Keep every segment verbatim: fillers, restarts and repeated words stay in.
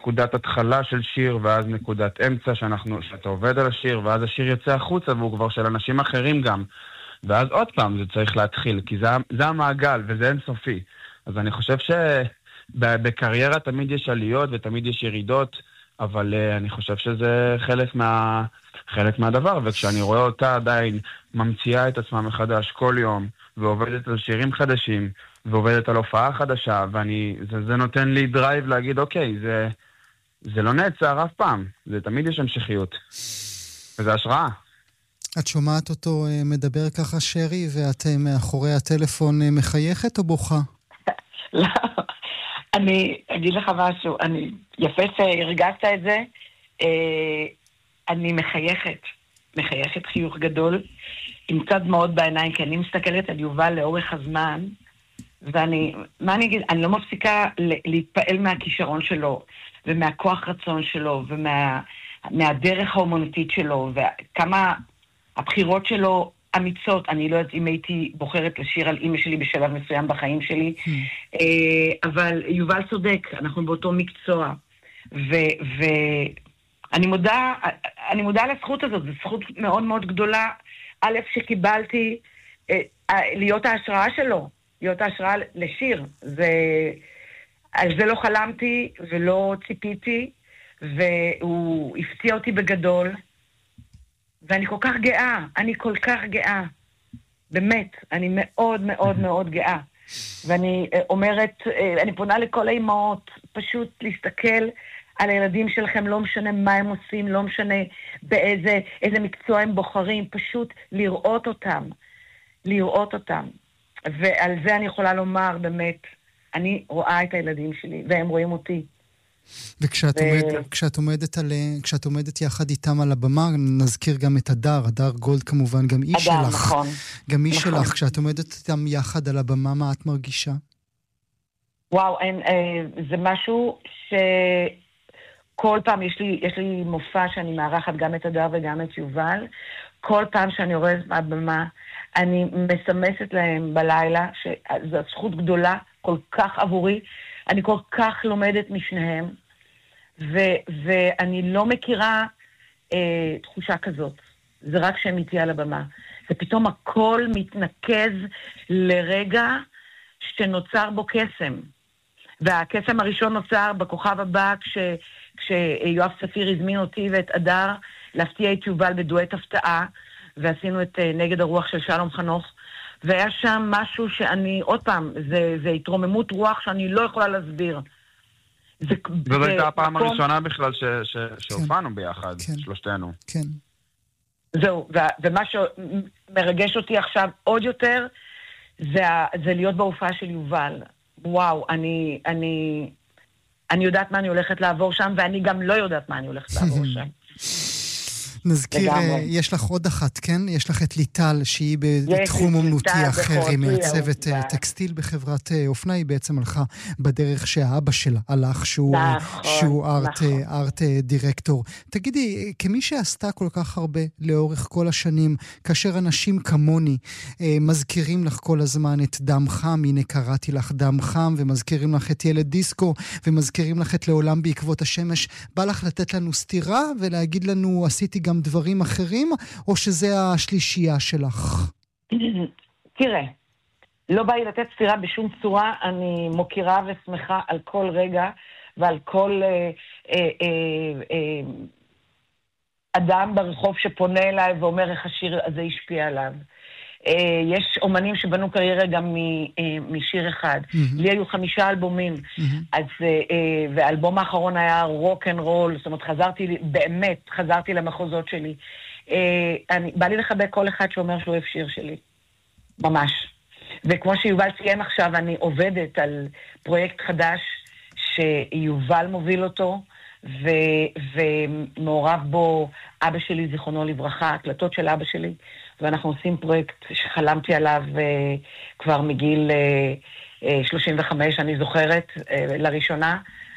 נקודת התחלה של שיר, ואז נקודת אמצע שאנחנו, שאתה עובד על השיר, ואז השיר יוצא החוצה, והוא כבר של אנשים אחרים גם. ואז עוד פעם זה צריך להתחיל, כי זה, זה המעגל, וזה אינסופי. אז אני חושב שבקריירה תמיד יש עליות, ותמיד יש ירידות, אבל uh, אני חושב שזה חלק מה... חלק מהדבר, וכשאני רואה אותה עדיין ממציאה את עצמה מחדש כל יום, ועובדת על שירים חדשים, ועובדת על הופעה חדשה, ואני, זה, זה נותן לי דרייב להגיד, אוקיי, זה, זה לא נעצר אף פעם, זה תמיד יש המשכיות, וזה השראה. את שומעת אותו מדבר ככה, שרי, ואת מאחורי הטלפון מחייכת או בוכה? לא, אני אגיד לך משהו, אני, יפה שהרגשת את זה, אני מחייכת, מחייכת חיוך גדול, עם קצת מאוד בעיניים, כי אני מסתכלת על יובל לאורך הזמן, ואני, מה אני אגיד, אני לא מפסיקה להתפעל מהכישרון שלו, ומהכוח רצון שלו, ומהדרך האומנותית שלו, וכמה הבחירות שלו אמיצות. אני לא יודעת אם הייתי בוחרת לשיר על אמא שלי בשלב מסוים בחיים שלי, אבל יובל צודק, אנחנו באותו מקצוע, ו... ו אני מודה, אני מודה על הזכות הזאת, זו זכות מאוד מאוד גדולה, א' שקיבלתי אה, להיות ההשראה שלו, להיות ההשראה לשיר, זה, על זה לא חלמתי ולא ציפיתי, והוא הפתיע אותי בגדול, ואני כל כך גאה, אני כל כך גאה, באמת, אני מאוד מאוד מאוד גאה, ואני אומרת, אני פונה לכל האימהות, פשוט להסתכל, על הילדים שלכם, לא משנה מה הם עושים, לא משנה באיזה איזה מקצוע הם בוחרים, פשוט לראות אותם, לראות אותם. ועל זה אני יכולה לומר, באמת, אני רואה את הילדים שלי, והם רואים אותי. וכשאת ו... עומד, כשאת עומדת על, כשאת עומדת יחד איתם על הבמה, נזכיר גם את הדר, הדר גולד כמובן, גם איש הדר, שלך. נכון. גם איש נכון. שלך, כשאת עומדת איתם יחד על הבמה, מה את מרגישה? וואו, אין, אה, זה משהו ש... כל פעם יש לי, יש לי מופע שאני מערכת גם את הדר וגם את יובל. כל פעם שאני רואה מהבמה, אני מסמסת להם בלילה, שזו זכות גדולה כל כך עבורי. אני כל כך לומדת משניהם, ו- ואני לא מכירה אה, תחושה כזאת. זה רק שהם איתי על הבמה. זה פתאום הכל מתנקז לרגע שנוצר בו קסם. והקסם הראשון נוצר בכוכב הבא, כש... כשיואב ספיר הזמין אותי ואת אדר להפתיע את יובל בדואט הפתעה, ועשינו את נגד הרוח של שלום חנוך, והיה שם משהו שאני, עוד פעם, זה, זה התרוממות רוח שאני לא יכולה להסביר. זו הייתה הפעם הראשונה בכלל שהופענו ביחד, שלושתנו. כן. זהו, ומה שמרגש אותי עכשיו עוד יותר, זה להיות בהופעה של יובל. וואו, אני, אני, אני יודעת מה אני הולכת לעבור שם, ואני גם לא יודעת מה אני הולכת לעבור שם. נזכיר, יש לך עוד אחת, כן? יש לך את ליטל, שהיא בתחום אומנותי אחר, היא מעצבת טקסטיל בחברת אופנה, היא בעצם הלכה בדרך שהאבא שלה הלך, שהוא ארט דירקטור. תגידי, כמי שעשתה כל כך הרבה לאורך כל השנים, כאשר אנשים כמוני מזכירים לך כל הזמן את דם חם, הנה קראתי לך דם חם, ומזכירים לך את ילד דיסקו, ומזכירים לך את לעולם בעקבות השמש, בא לך לתת לנו סתירה ולהגיד לנו, עשיתי גם דברים אחרים, או שזה השלישייה שלך? תראה, לא בא לי לתת סתירה בשום צורה, אני מוקירה ושמחה על כל רגע, ועל כל אה, אה, אה, אה, אדם ברחוב שפונה אליי ואומר איך השיר הזה השפיע עליו. אה, יש אומנים שבנו קריירה גם מ, אה, משיר אחד. Mm-hmm. לי היו חמישה אלבומים, mm-hmm. אז, אה, והאלבום האחרון היה רוק אנד רול, זאת אומרת, חזרתי, באמת, חזרתי למחוזות שלי. אה, אני, בא לי לחבק כל אחד שאומר שהוא אוהב שיר שלי. ממש. וכמו שיובל ציין עכשיו, אני עובדת על פרויקט חדש שיובל מוביל אותו, ו, ומעורב בו אבא שלי, זיכרונו לברכה, הקלטות של אבא שלי, ואנחנו עושים פרויקט שחלמתי עליו uh, כבר מגיל uh, uh, שלושים וחמש, אני זוכרת, uh, לראשונה,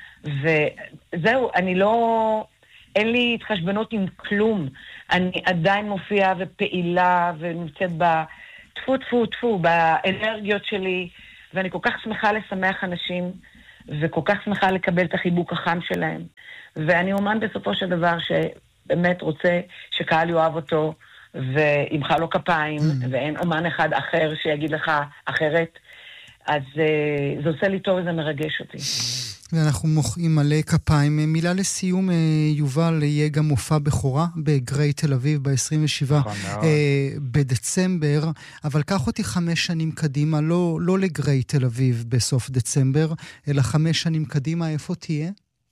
וזהו, אני לא, אין לי התחשבנות עם כלום, אני עדיין מופיעה ופעילה ונמצאת בטפו טפו טפו, באנרגיות שלי, ואני כל כך שמחה לשמח אנשים, וכל כך שמחה לקבל את החיבוק החם שלהם. ואני אומן בסופו של דבר שבאמת רוצה שקהל יאהב אותו, וימחא לו כפיים, mm. ואין אומן אחד אחר שיגיד לך אחרת, אז uh, זה עושה לי טוב וזה מרגש אותי. ואנחנו מוחאים מלא כפיים. מילה לסיום, יובל, יהיה גם מופע בכורה בגרי תל אביב ב-עשרים ושבעה בדצמבר, אבל קח אותי חמש שנים קדימה, לא, לא לגרי תל אביב בסוף דצמבר, אלא חמש שנים קדימה, איפה תהיה?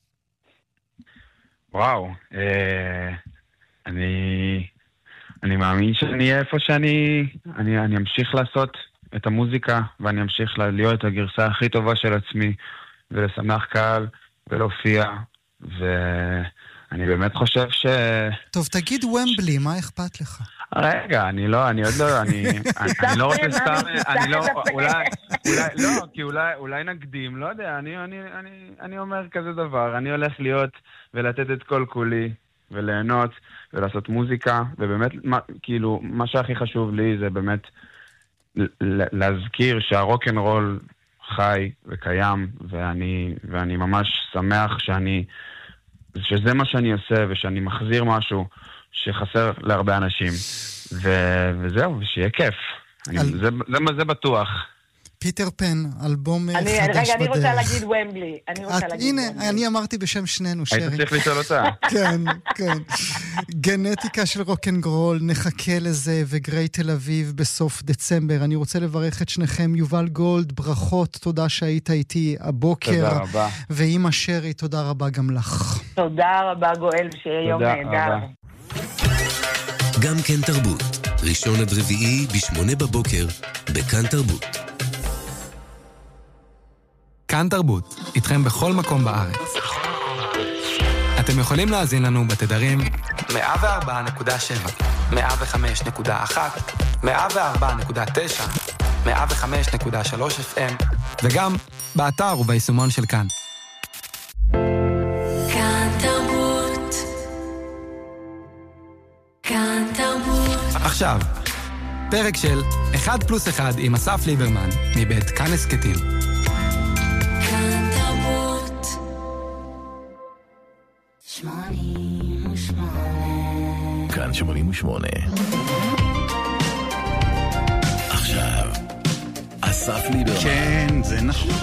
וואו, אה, אני, אני מאמין שאני אהיה איפה שאני, אני, אני אמשיך לעשות את המוזיקה, ואני אמשיך להיות את הגרסה הכי טובה של עצמי, ולשמח קהל, ולהופיע, ואני באמת חושב ש... טוב, תגיד ומבלי, מה אכפת לך? רגע, אני לא, אני עוד לא, אני, אני לא רוצה סתם, אני לא, אולי, אולי, לא, כי אולי, אולי נקדים, לא יודע, אני, אני, אני, אני אומר כזה דבר, אני הולך להיות ולתת את כל כולי, וליהנות, ולעשות מוזיקה, ובאמת, מה, כאילו, מה שהכי חשוב לי זה באמת להזכיר שהרוק'נ'רול חי וקיים, ואני, ואני ממש שמח שאני, שזה מה שאני עושה, ושאני מחזיר משהו שחסר להרבה אנשים, ו, וזהו, ושיהיה כיף. אני, על... זה, זה, זה בטוח. פיטר פן, אלבום אני, חדש בדרך. רגע, אני רוצה להגיד ומבלי. אני רוצה את, להגיד הנה, ומבלי. אני אמרתי בשם שנינו, שרי. היית צריך לשאול אותה. כן, כן. גנטיקה של רוק'נ'רול, נחכה לזה, וגרי תל אביב בסוף דצמבר. אני רוצה לברך את שניכם, יובל גולד, ברכות, תודה שהיית איתי הבוקר. תודה רבה. ואמא שרי, תודה רבה גם לך. תודה רבה, גואל, שיהיה יום נהדר. גם כן תרבות, ראשון עד רביעי בשמונה בבוקר, בכאן תרבות. כאן תרבות, איתכם בכל מקום בארץ. אתם יכולים להאזין לנו בתדרים מאה וארבע נקודה שבע, מאה וחמש נקודה אחת, מאה וארבע נקודה תשע, מאה וחמש נקודה שלוש אף אם, וגם באתר וביישומון של כאן. כאן תרבות. כאן תרבות. עכשיו, פרק של אחד פלוס אחד עם אסף ליברמן, מבית כאן הסקטים. כאן תרבות. שמונים ושמונה. כאן שמונים ושמונה. עכשיו, אסף ליברמן. כן, זה נכון.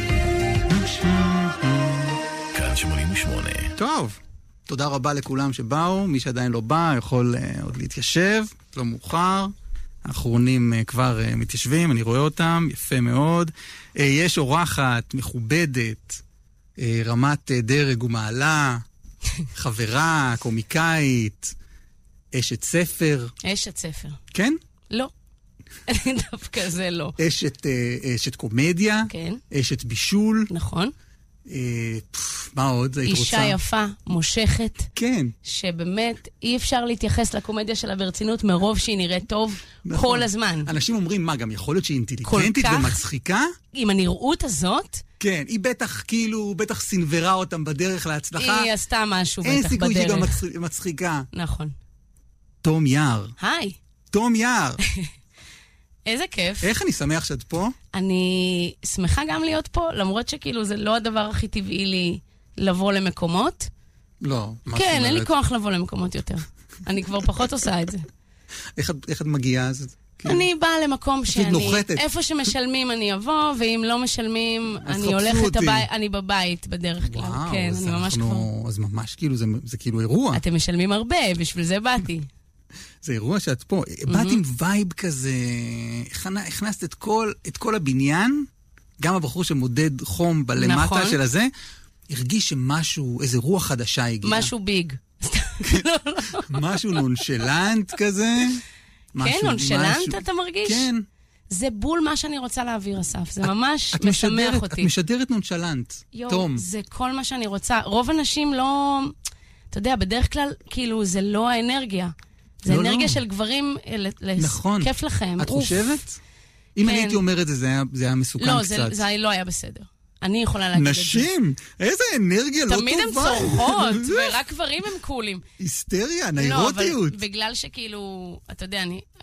כאן שמונים ושמונה. טוב, תודה רבה לכולם שבאו. מי שעדיין לא בא יכול uh, עוד להתיישב, לא מאוחר. האחרונים uh, כבר uh, מתיישבים, אני רואה אותם, יפה מאוד. Uh, יש אורחת מכובדת, uh, רמת uh, דרג ומעלה, חברה, קומיקאית, אשת ספר. אשת ספר. כן? לא. דווקא זה לא. אשת, uh, אשת קומדיה. כן. אשת בישול. נכון. אה, פף, מה עוד? היית רוצה? אישה יפה, מושכת. כן. שבאמת אי אפשר להתייחס לקומדיה שלה ברצינות מרוב שהיא נראית טוב נכון. כל הזמן. אנשים אומרים, מה, גם יכול להיות שהיא אינטליגנטית ומצחיקה? עם הנראות הזאת? כן, היא בטח כאילו, בטח סנברה אותם בדרך להצלחה. היא עשתה משהו בטח בדרך. אין סיכוי שהיא גם מצח... מצחיקה. נכון. תום יער. היי. תום יער. איזה כיף. איך אני שמח שאת פה? אני שמחה גם להיות פה, למרות שכאילו זה לא הדבר הכי טבעי לי לבוא למקומות. לא. כן, אין לי כוח לבוא למקומות יותר. אני כבר פחות עושה את זה. איך, איך את מגיעה? אני באה למקום שאני... איפה שמשלמים אני אבוא, ואם לא משלמים, אני הולכת הבית, אני בבית בדרך כלל. וואו, כן, אני ממש כבר... אז ממש כאילו, זה, זה כאילו אירוע. אתם משלמים הרבה, בשביל זה באתי. זה אירוע שאת פה. באת עם וייב כזה, הכנסת את כל, את כל הבניין, גם הבחור שמודד חום בלמטה של הזה, הרגיש שמשהו, איזה רוח חדשה הגיעה. משהו ביג. משהו נונשלנט כזה. כן, נונשלנט אתה מרגיש? כן. זה בול מה שאני רוצה להעביר, אסף. זה ממש משמח אותי. את משדרת נונשלנט, תום. זה כל מה שאני רוצה. רוב אנשים לא... אתה יודע, בדרך כלל, כאילו, זה לא האנרגיה. זה אנרגיה של גברים, כיף לכם. את חושבת? אם אני הייתי אומר את זה, זה היה מסוכן קצת. לא, זה לא היה בסדר. אני יכולה להגיד את זה. נשים? איזה אנרגיה לא טובה. תמיד הן צורכות, ורק גברים הם קולים. היסטריה, נאירוטיות. לא, אבל בגלל שכאילו, אתה יודע,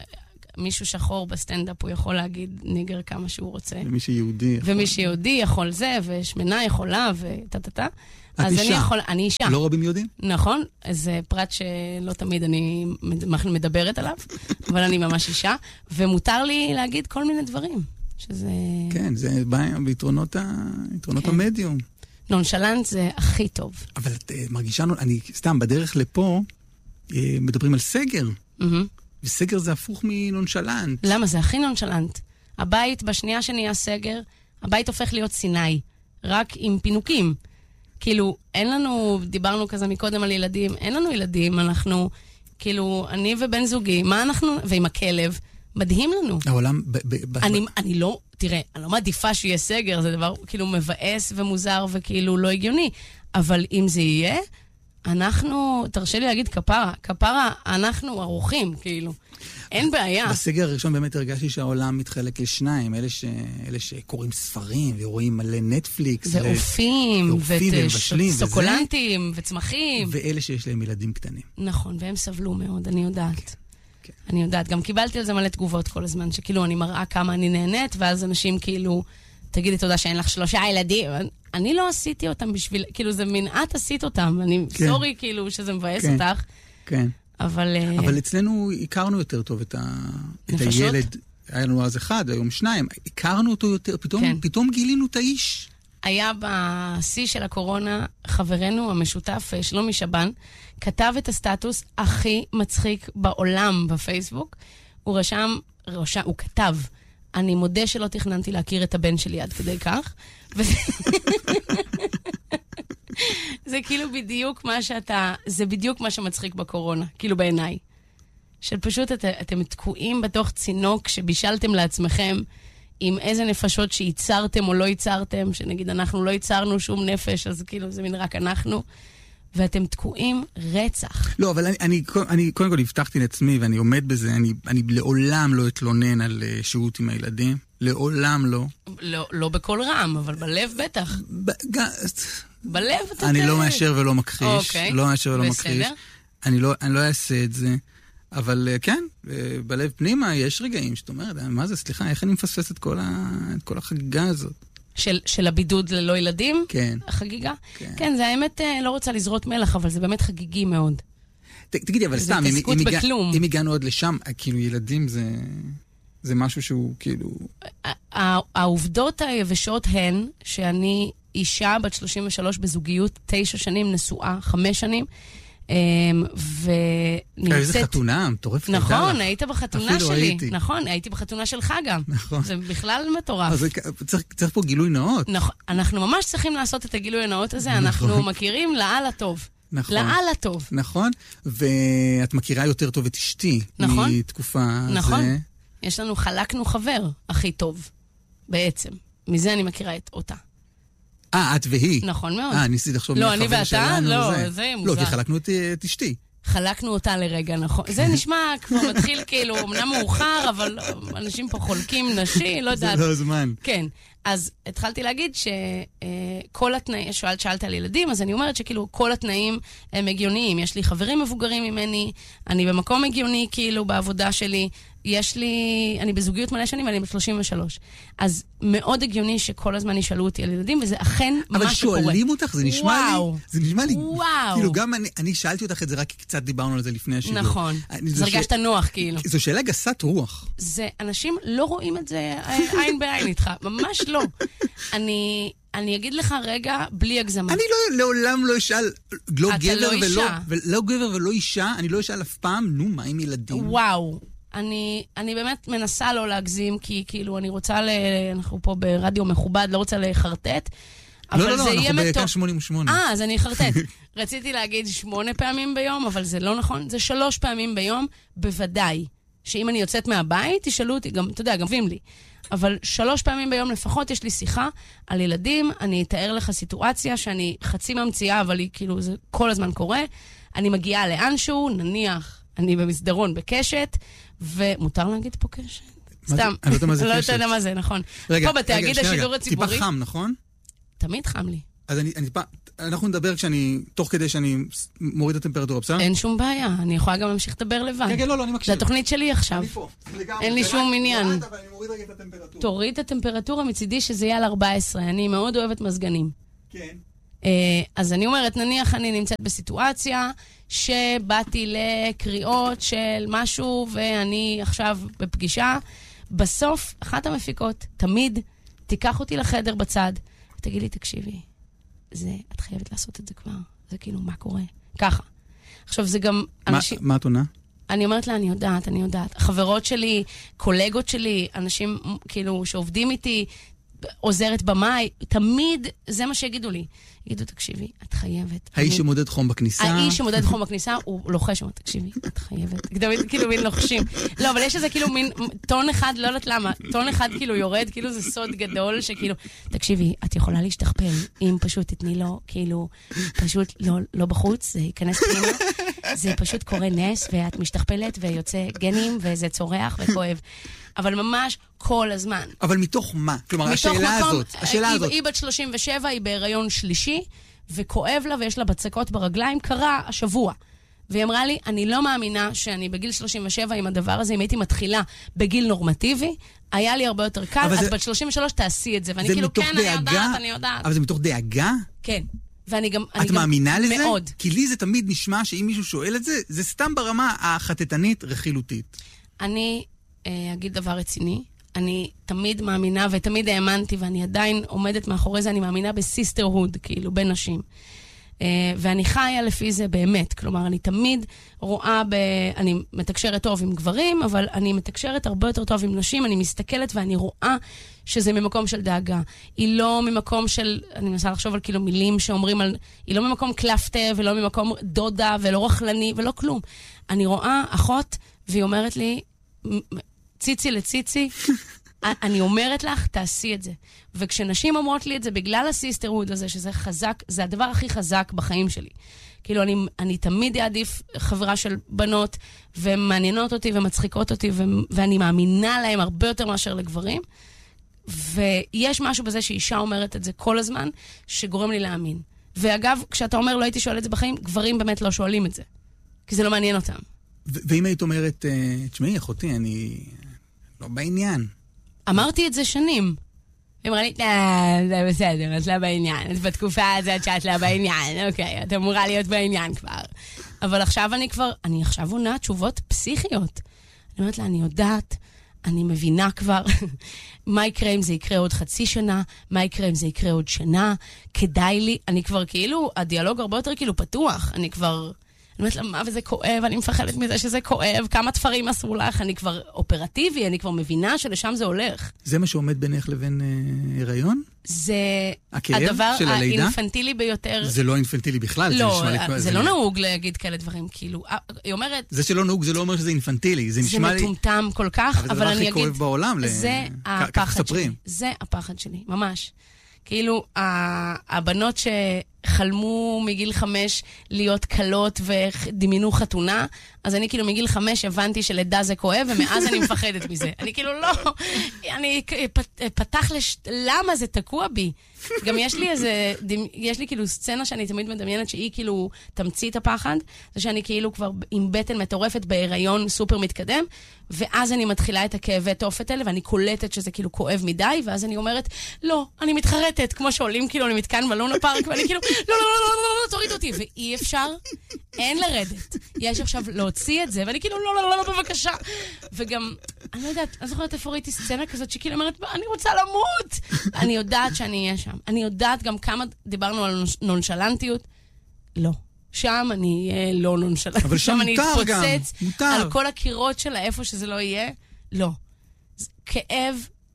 מישהו שחור בסטנדאפ, הוא יכול להגיד ניגר כמה שהוא רוצה. ומי שיהודי יכול. ומי שיהודי יכול זה, ושמנה יכולה, וטטטה. את אישה. אני, יכול, אני אישה. לא רבים יודעים? נכון, זה פרט שלא תמיד אני מדברת עליו, אבל אני ממש אישה, ומותר לי להגיד כל מיני דברים, שזה... כן, זה בעיה ביתרונות ה... יתרונות כן. המדיום. נונשלנט זה הכי טוב. אבל את מרגישה, אני סתם בדרך לפה, מדברים על סגר. Mm-hmm. וסגר זה הפוך מנונשלנט. למה? זה הכי נונשלנט. הבית, בשנייה שנהיה סגר, הבית הופך להיות סיני, רק עם פינוקים. כאילו, אין לנו, דיברנו כזה מקודם על ילדים, אין לנו ילדים, אנחנו, כאילו, אני ובן זוגי, מה אנחנו, ועם הכלב, מדהים לנו. העולם... ב- ב- ב- אני, אני לא, תראה, אני לא מעדיפה שיהיה סגר, זה דבר כאילו מבאס ומוזר וכאילו לא הגיוני, אבל אם זה יהיה, אנחנו, תרשה לי להגיד כפרה, כפרה, אנחנו ערוכים, כאילו. אין בעיה. בסגר הראשון באמת הרגשתי שהעולם מתחלק לשניים, אלה, ש... אלה שקוראים ספרים ורואים מלא נטפליקס. ואופים, וסוקולנטים, וזה... וצמחים. ואלה שיש להם ילדים קטנים. נכון, והם סבלו מאוד, אני יודעת. כן, כן. אני יודעת, גם קיבלתי על זה מלא תגובות כל הזמן, שכאילו אני מראה כמה אני נהנית, ואז אנשים כאילו, תגידי תודה שאין לך שלושה ילדים. אני לא עשיתי אותם בשביל, כאילו זה מין, את עשית אותם, אני כן. סורי כאילו שזה מבאס כן. אותך. כן. אבל... אבל אצלנו הכרנו יותר טוב את, ה... את הילד. היה לנו אז אחד, היום שניים. הכרנו אותו יותר, פתאום, כן. פתאום גילינו את האיש. היה בשיא של הקורונה, חברנו המשותף, שלומי שבן, כתב את הסטטוס הכי מצחיק בעולם בפייסבוק. הוא רשם, רשם הוא כתב, אני מודה שלא תכננתי להכיר את הבן שלי עד כדי כך. וזה... זה כאילו בדיוק מה שאתה, זה בדיוק מה שמצחיק בקורונה, כאילו בעיניי. של פשוט את, אתם תקועים בתוך צינוק שבישלתם לעצמכם עם איזה נפשות שייצרתם או לא ייצרתם, שנגיד אנחנו לא ייצרנו שום נפש, אז כאילו זה מין רק אנחנו, ואתם תקועים רצח. לא, אבל אני, אני, אני קודם כל הבטחתי לעצמי, ואני עומד בזה, אני, אני לעולם לא אתלונן על שהות עם הילדים, לעולם לא. לא, לא בכל רם, אבל בלב בטח. ב, ג... בלב אתה... אני לא מאשר ולא מכחיש. אוקיי. לא מאשר ולא בסדר. מכחיש. אני לא, אני לא אעשה את זה. אבל כן, בלב פנימה יש רגעים שאת אומרת, מה זה, סליחה, איך אני מפספס את כל, ה... את כל החגיגה הזאת? של, של הבידוד ללא ילדים? כן. החגיגה? כן. כן, זה האמת, לא רוצה לזרות מלח, אבל זה באמת חגיגי מאוד. ת, תגידי, אבל סתם, אם, אם, הגע, אם הגענו עוד לשם, כאילו ילדים זה, זה משהו שהוא כאילו... העובדות היבשות הן שאני אישה בת שלושים ושלוש בזוגיות, תשע שנים, נשואה, חמש שנים, ונמצאת... איזה חתונה, מטורף. נכון, היית בחתונה שלי. נכון, הייתי בחתונה שלך גם. נכון. זה בכלל מטורף. אז צריך פה גילוי נאות. נכון, אנחנו ממש צריכים לעשות את הגילוי הנאות הזה, אנחנו מכירים לעל הטוב. נכון. לעל הטוב. נכון, ואת מכירה יותר טוב את אשתי. נכון. מתקופה נכון. זה. יש לנו, חלקנו חבר הכי טוב, בעצם. מזה אני מכירה את אותה. אה, את והיא. נכון מאוד. אה, ניסית לחשוב לא, אני ואתה? לא, זה מוזר. לא, כי חלקנו את אשתי. חלקנו אותה לרגע, נכון. זה נשמע כמו מתחיל כאילו, אמנם מאוחר, אבל אנשים פה חולקים נשי, לא יודעת. זה לא זמן. כן. אז התחלתי להגיד שכל התנאים, שואלת, שאלת על ילדים, אז אני אומרת שכאילו כל התנאים הם הגיוניים. יש לי חברים מבוגרים ממני, אני במקום הגיוני כאילו בעבודה שלי, יש לי, אני בזוגיות מלא שנים, אני ב-שלושים ושלוש. אז מאוד הגיוני שכל הזמן ישאלו אותי על ילדים, וזה אכן מה שקורה. אבל שואלים אותך, זה נשמע וואו. לי, זה נשמע לי, וואו. כאילו גם אני, אני שאלתי אותך את זה, רק קצת דיברנו על זה לפני השידור. נכון, זה הרגשת נוח כאילו. זו שאלה גסת רוח. זה, אנשים לא רואים את זה עין בעין איתך, ממש לא. אני... אני אגיד לך רגע, בלי הגזמה. אני לא, לעולם לא אשאל, לא גבר לא ולא, ולא גבר ולא אישה, אני לא אשאל אף פעם, נו, מה עם ילדים? וואו, אני, אני באמת מנסה לא להגזים, כי כאילו אני רוצה, ל... אנחנו פה ברדיו מכובד, לא רוצה לחרטט, אבל לא, לא, זה לא, יהיה אנחנו מתוק. בכאן שמונים ושמונה. אה, אז אני חרטט. רציתי להגיד שמונה פעמים ביום, אבל זה לא נכון, זה שלוש פעמים ביום, בוודאי. שאם אני יוצאת מהבית, תשאלו אותי, גם, אתה יודע, גם מביאים לי. אבל שלוש פעמים ביום לפחות יש לי שיחה על ילדים, אני אתאר לך סיטואציה שאני חצי ממציאה, אבל היא כאילו, זה כל הזמן קורה. אני מגיעה לאנשהו, נניח, אני במסדרון בקשת, ומותר להגיד פה קשת? סתם. אני לא יודע מה זה לא קשת. יודע מה זה, נכון. פה בתאגיד השידור הציבורי. טיפה חם, נכון? תמיד חם לי. אז אני, אני, אנחנו נדבר כשאני, תוך כדי שאני מוריד את הטמפרטורה, בסדר? אין שום בעיה, אני יכולה גם להמשיך לדבר לבד. כן, כן, לא, לא, אני מקשיב. זה התוכנית שלי עכשיו. אני פה. אין לי שום עניין. אבל אני מוריד רגע את הטמפרטורה. תוריד את הטמפרטורה מצידי שזה יהיה על ארבע עשרה, אני מאוד אוהבת מזגנים. כן. אז אני אומרת, נניח אני נמצאת בסיטואציה שבאתי לקריאות של משהו ואני עכשיו בפגישה, בסוף אחת המפיקות תמיד תיקח אותי לחדר בצד ותגיד לי, תקשיבי, זה, את חייבת לעשות את זה כבר. זה כאילו, מה קורה? ככה. עכשיו זה גם אנשים... מה את עונה? אני אומרת לה, אני יודעת, אני יודעת. חברות שלי, קולגות שלי, אנשים כאילו שעובדים איתי, עוזרת במאי, תמיד זה מה שיגידו לי. יגידו, תקשיבי, את חייבת. האיש שמודד חום בכניסה. האיש שמודד חום בכניסה, הוא לוחש, אומר, תקשיבי, את חייבת. כאילו מין לוחשים. לא, אבל יש איזה כאילו מין טון אחד, לא יודעת למה, טון אחד כאילו יורד, כאילו זה סוד גדול, שכאילו, תקשיבי, את יכולה להשתכפל, אם פשוט תתני לו, כאילו, פשוט לא בחוץ, זה ייכנס פנימה, זה פשוט קורה נס, ואת משתכפלת, ויוצא גנים, וזה צורח וכואב. אבל ממש כל הזמן. אבל מתוך מה? כלומר, השאלה הזאת, השאלה הזאת. היא בת שלושים ושבע, היא בהיריון שלישי, וכואב לה ויש לה בצקות ברגליים, קרה השבוע. והיא אמרה לי, אני לא מאמינה שאני בגיל שלושים ושבע עם הדבר הזה, אם הייתי מתחילה בגיל נורמטיבי, היה לי הרבה יותר קל, אז בת שלושים ושלוש תעשי את זה. ואני כאילו, כן, אני יודעת, אני יודעת. אבל זה מתוך דאגה? כן. ואני גם... את מאמינה לזה? מאוד. כי לי זה תמיד נשמע שאם מישהו שואל את זה, זה סתם ברמה החטטנית, רכילותית. אני אגיד דבר רציני. אני תמיד מאמינה, ותמיד האמנתי, ואני עדיין עומדת מאחורי זה, אני מאמינה בסיסטרהוד, כאילו, בין נשים. ואני חיה לפי זה באמת. כלומר, אני תמיד רואה ב... אני מתקשרת טוב עם גברים, אבל אני מתקשרת הרבה יותר טוב עם נשים, אני מסתכלת ואני רואה שזה ממקום של דאגה. היא לא ממקום של... אני מנסה לחשוב על כאילו מילים שאומרים על... היא לא ממקום קלפטה, ולא ממקום דודה, ולא רחלני, ולא כלום. אני רואה אחות, והיא אומרת לי, ציצי לציצי, אני אומרת לך, תעשי את זה. וכשנשים אומרות לי את זה, בגלל הסיסטרהוד הזה, שזה חזק, זה הדבר הכי חזק בחיים שלי. כאילו, אני, אני תמיד אעדיף חברה של בנות, ומעניינות אותי ומצחיקות אותי, ו, ואני מאמינה להם הרבה יותר מאשר לגברים. ויש משהו בזה שאישה אומרת את זה כל הזמן, שגורם לי להאמין. ואגב, כשאתה אומר, לא הייתי שואל את זה בחיים, גברים באמת לא שואלים את זה. כי זה לא מעניין אותם. ו- ואם היית אומרת, תשמעי, אחותי, אני לא בעניין. אמרתי את זה שנים. היא אמרה לי, זה בסדר, את לא בעניין. את בתקופה הזאת שאת לא בעניין. אוקיי, את אמורה להיות בעניין כבר. אבל עכשיו אני כבר, אני עכשיו עונה תשובות פסיכיות. אני אומרת לה, אני יודעת, אני מבינה כבר מה יקרה אם זה יקרה עוד חצי שנה, מה יקרה אם זה יקרה עוד שנה, כדאי לי, אני כבר כאילו, הדיאלוג הרבה יותר כאילו פתוח. אני כבר... אני אומרת לה, מה וזה כואב, אני מפחדת מזה שזה כואב, כמה תפרים אסור לך, אני כבר אופרטיבי, אני כבר מבינה שלשם זה הולך. זה מה שעומד בינך לבין אה, הריון? זה הדבר האינפנטילי ביותר. זה לא אינפנטילי בכלל. לא, זה, זה, זה לא נהוג להגיד כאלה דברים, כאילו, היא אומרת... זה שלא נהוג, זה לא אומר שזה אינפנטילי, זה נשמע לי... זה מטומטם כל כך, אבל אני אגיד... אבל זה דבר הכי כואב בעולם, זה הפחד שלי, זה הפחד שלי, ממש. כאילו, הבנות שחלמו מגיל חמש להיות קלות ודמיינו חתונה, אז אני כאילו מגיל חמש הבנתי שלידה זה כואב, ומאז אני מפחדת מזה. אני כאילו לא, אני פתח לש... למה זה תקוע בי? גם יש לי איזה, יש לי כאילו סצנה שאני תמיד מדמיינת שהיא כאילו תמציא את הפחד, זה שאני כאילו כבר עם בטן מטורפת בהיריון סופר מתקדם, ואז אני מתחילה את הכאבי תופת האלה, ואני קולטת שזה כאילו כואב מדי, ואז אני אומרת, לא, אני מתחרטת, כמו שעולים כאילו למתקן בלונה פארק, ואני כאילו, לא, לא, לא, לא, לא, לא, תוריד אותי, ואי אפשר, אין לרדת. יש עכשיו להוציא את זה, ואני כאילו, לא, לא, לא, לא, בבקשה. וגם, אני לא יודעת, אני זוכרת איפה ראיתי סצנה כזאת, שכאילו אומרת, אני רוצה למות. אני יודעת שאני אהיה שם. אני יודעת גם כמה דיברנו על נונשלנטיות. לא. שם אני אהיה לא נונשלנט. אבל שם מותר גם, מותר. על כל הקירות שלה, איפה שזה לא יהיה, לא. כאב,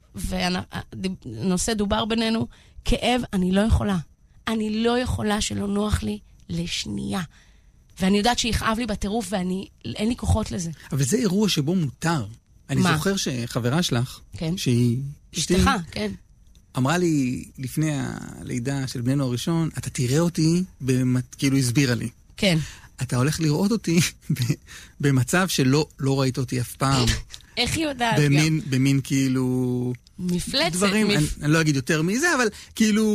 והנושא דובר בינינו, כאב, אני לא יכולה. אני לא יכולה שלא נוח לי לשנייה. ואני יודעת שיכאב לי בטירוף, ואני, אין לי כוחות לזה. אבל זה אירוע שבו מותר. אני מה? זוכר שחברה שלך, כן. שהיא... אשתך, כן. אמרה לי לפני הלידה של בננו הראשון, אתה תראה אותי, במת... כאילו הסבירה לי. כן. אתה הולך לראות אותי במצב שלא לא ראית אותי אף פעם. איך היא יודעת במין, גם? במין כאילו... מפלצת. דברים, מפ... אני, אני לא אגיד יותר מזה, אבל כאילו...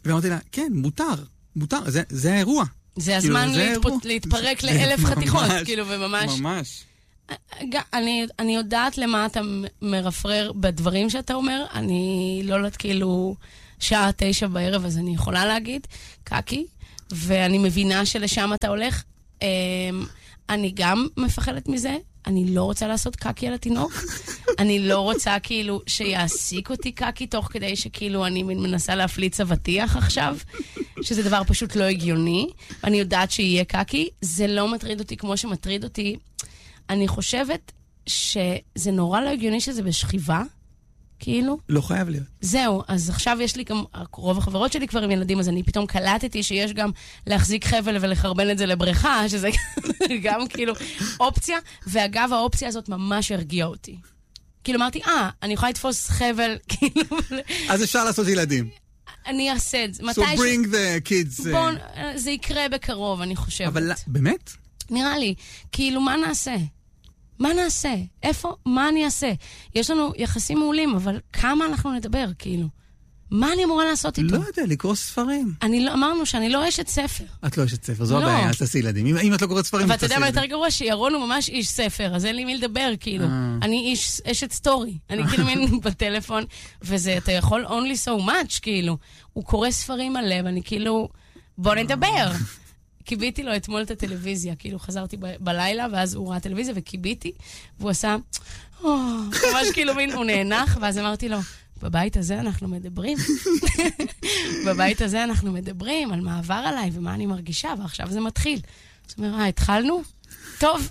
ואמרתי לה, כן, מותר, מותר, זה, זה האירוע. זה הזמן כאילו, זה להתפ... האירוע. להתפרק זה... לאלף ממש, חתיכות, כאילו, וממש... ממש. אני, אני יודעת למה אתה מרפרר בדברים שאתה אומר, אני לא יודעת כאילו שעה תשע בערב, אז אני יכולה להגיד, קקי, ואני מבינה שלשם אתה הולך. אני גם מפחדת מזה, אני לא רוצה לעשות קקי על התינוק, אני לא רוצה כאילו שיעסיק אותי קקי תוך כדי שכאילו אני מנסה להפליץ אבטיח עכשיו, שזה דבר פשוט לא הגיוני, ואני יודעת שיהיה קקי, זה לא מטריד אותי כמו שמטריד אותי. אני חושבת שזה נורא לא הגיוני שזה בשכיבה, כאילו. לא חייב להיות. זהו, אז עכשיו יש לי גם, רוב החברות שלי כבר עם ילדים, אז אני פתאום קלטתי שיש גם להחזיק חבל ולחרבן את זה לבריכה, שזה גם כאילו אופציה, ואגב האופציה הזאת ממש הרגיעה אותי. כאילו אמרתי, אה, אני יכולה לתפוס חבל, כאילו. אז אפשר לעשות ילדים. אני אעשה את זה. So bring the kids. בוא, זה יקרה בקרוב, אני חושבת. אבל באמת? נראה לי, כאילו, מה נעשה? מה נעשה? איפה? מה אני אעשה? יש לנו יחסים מעולים, אבל כמה אנחנו נדבר, כאילו? מה אני אמורה לעשות איתו? לא יודע, לקרוא ספרים. אני לא, אמרנו שאני לא אשת ספר. את לא אשת ספר, זו לא. הבעיה, אז תעשי ילדים. אם, אם את לא קוראת ספרים, ואתה יודע מה יותר גרוע? שירון הוא ממש איש ספר, אז אין לי מי לדבר, כאילו. אני איש, אשת סטורי. אני כאילו מין בטלפון, וזה, אתה יכול only so much, כאילו. הוא קורא ספרים מלא, ואני כאילו, בוא נדבר. קיביתי לו אתמול את הטלוויזיה, כאילו חזרתי ב- בלילה, ואז הוא ראה טלוויזיה וקיביתי, והוא עשה, או, ממש כאילו מין, הוא נאנח, ואז אמרתי לו, בבית הזה אנחנו מדברים. בבית הזה אנחנו מדברים על מה עבר עליי ומה אני מרגישה, ועכשיו זה מתחיל. זאת אומרת, אה, התחלנו? טוב.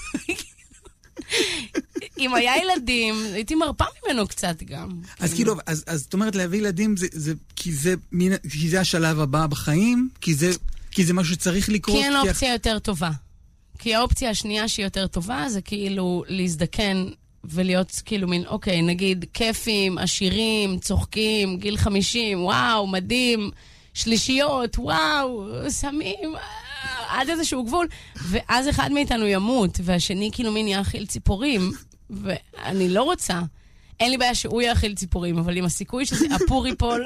אם היה ילדים, הייתי מרפה ממנו קצת גם. אז כאילו, אז, אז זאת אומרת, להביא ילדים, זה, זה, כי זה, כי זה השלב הבא בחיים, כי זה... כי זה משהו שצריך לקרות. כי אין אופציה יותר טובה. כי האופציה השנייה שהיא יותר טובה, זה כאילו להזדקן ולהיות כאילו מין, אוקיי, נגיד, כיפים, עשירים, צוחקים, גיל חמישים, וואו, מדהים, שלישיות, וואו, סמים, עד איזשהו גבול, ואז אחד מאיתנו ימות, והשני כאילו מין יאכיל ציפורים, ואני לא רוצה. אין לי בעיה שהוא יאכיל ציפורים, אבל עם הסיכוי שזה אפור ייפול.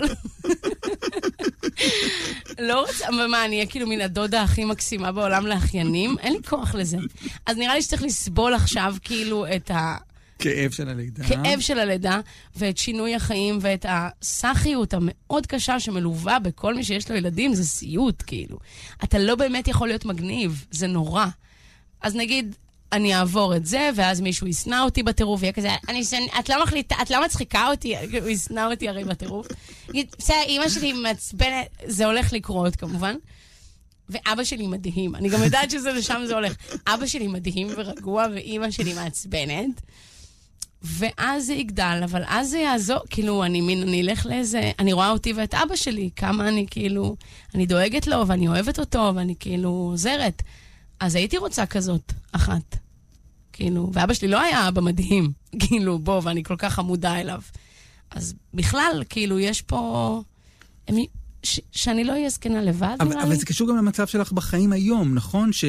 לא רוצה, ומה, אני אהיה כאילו מן הדודה הכי מקסימה בעולם לאחיינים? אין לי כוח לזה. אז נראה לי שצריך לסבול עכשיו כאילו את ה... כאב של הלידה. כאב של הלידה, ואת שינוי החיים, ואת הסחיות המאוד קשה שמלווה בכל מי שיש לו ילדים, זה סיוט, כאילו. אתה לא באמת יכול להיות מגניב, זה נורא. אז נגיד... אני אעבור את זה, ואז מישהו יסנע אותי בטירוף, יהיה כזה, אני, את לא מחליטה, את לא מצחיקה אותי, הוא יסנע אותי הרי בטירוף. בסדר, אמא שלי מעצבנת, זה הולך לקרות כמובן, ואבא שלי מדהים, אני גם יודעת שזה לשם זה הולך. אבא שלי מדהים ורגוע, ואמא שלי מעצבנת, ואז זה יגדל, אבל אז זה יעזור, כאילו, אני, מין, אני אלך לאיזה, אני רואה אותי ואת אבא שלי, כמה אני כאילו, אני דואגת לו, ואני אוהבת אותו, ואני כאילו עוזרת. אז הייתי רוצה כזאת, אחת. כאילו, ואבא שלי לא היה אבא מדהים, כאילו, בוא, ואני כל כך עמודה אליו. אז בכלל, כאילו, יש פה... ש... שאני לא אהיה זקנה לבד, אבל, אבל זה קשור גם למצב שלך בחיים היום, נכון? ש...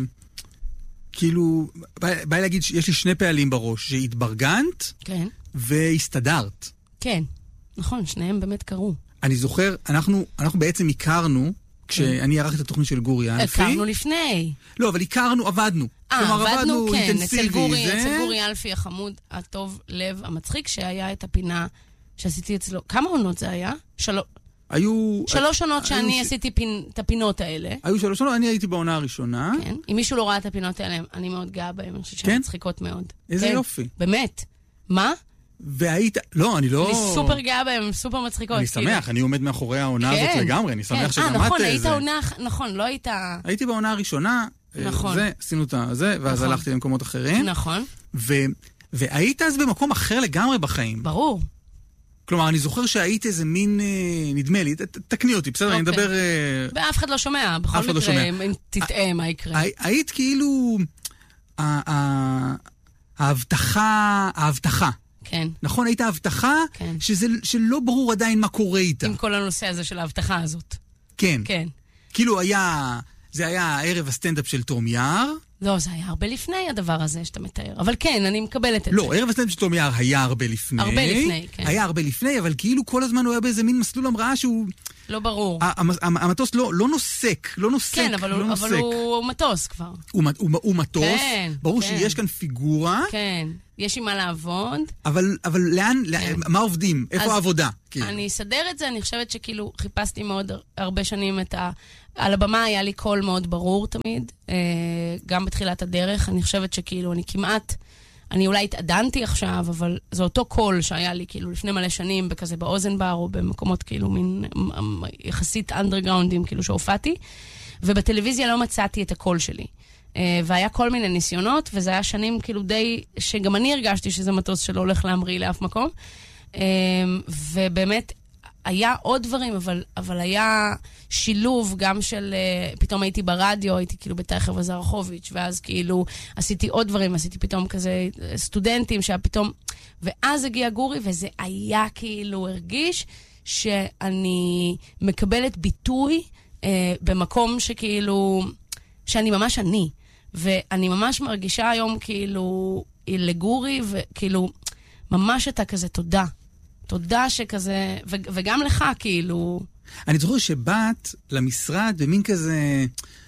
כאילו, בא, בא להגיד שיש לי שני פעלים בראש, שהתברגנת, כן. והסתדרת. כן, נכון, שניהם באמת קרו. אני זוכר, אנחנו, אנחנו בעצם הכרנו, כשאני ערך את התוכנית של גורי אלפי. הכרנו לפני. לא, אבל הכרנו, עבדנו. אה, עבדנו, כן, אצל גורי, אצל גורי אלפי החמוד, הטוב לב, המצחיק, שהיה את הפינה שעשיתי אצלו. כמה עונות זה היה? שלוש. היו... שלוש עונות שאני עשיתי את הפינות האלה. היו שלוש עונות, אני הייתי בעונה הראשונה. כן, אם מישהו לא ראה את הפינות האלה, אני מאוד גאה בהם, אני חושבת שהן מצחיקות מאוד. איזה יופי. באמת. מה? והיית, לא, אני לא... אני סופר גאה בהם, סופר מצחיקות. אני שמח, אני עומד מאחורי העונה הזאת לגמרי, אני שמח שגם את זה. נכון, היית עונה, נכון, לא היית... הייתי בעונה הראשונה, זה, עשינו את זה, ואז הלכתי למקומות אחרים. נכון. והיית אז במקום אחר לגמרי בחיים. ברור. כלומר, אני זוכר שהיית איזה מין, נדמה לי, תקני אותי, בסדר, אני מדבר... ואף אחד לא שומע, בכל מקרה, אם תטעה מה יקרה. היית כאילו... ההבטחה, ההבטחה. כן. נכון, הייתה הבטחה, כן. שזה, שלא ברור עדיין מה קורה איתה. עם כל הנושא הזה של ההבטחה הזאת. כן. כן. כאילו היה, זה היה ערב הסטנדאפ של תום יער. לא, זה היה הרבה לפני הדבר הזה שאתה מתאר. אבל כן, אני מקבלת את לא, זה. לא, ערב הסטנדאפ של תום יער היה הרבה לפני. הרבה לפני, כן. היה הרבה לפני, אבל כאילו כל הזמן הוא היה באיזה מין מסלול המראה שהוא... לא ברור. המטוס לא נוסק, לא נוסק. כן, אבל הוא מטוס כבר. הוא מטוס. ברור שיש כאן פיגורה. כן. יש עם מה לעבוד. אבל לאן, מה עובדים? איפה העבודה? אני אסדר את זה, אני חושבת שכאילו חיפשתי מאוד הרבה שנים את ה... על הבמה היה לי קול מאוד ברור תמיד, גם בתחילת הדרך. אני חושבת שכאילו אני כמעט... אני אולי התעדנתי עכשיו, אבל זה אותו קול שהיה לי כאילו לפני מלא שנים, בכזה באוזן בר, או במקומות כאילו מין יחסית אנדרגראונדים כאילו שהופעתי, ובטלוויזיה לא מצאתי את הקול שלי. והיה כל מיני ניסיונות, וזה היה שנים כאילו די, שגם אני הרגשתי שזה מטוס שלא הולך להמריא לאף מקום, ובאמת היה עוד דברים, אבל, אבל היה שילוב גם של, פתאום הייתי ברדיו, הייתי כאילו בתאי וזרחוביץ', ואז כאילו עשיתי עוד דברים, עשיתי פתאום כזה סטודנטים, שהיה פתאום, ואז הגיע גורי, וזה היה כאילו הרגיש שאני מקבלת ביטוי אה, במקום שכאילו, שאני ממש אני, ואני ממש מרגישה היום כאילו לגורי, וכאילו ממש אתה כזה תודה. תודה שכזה, ו- וגם לך, כאילו... אני זוכר שבאת למשרד במין כזה,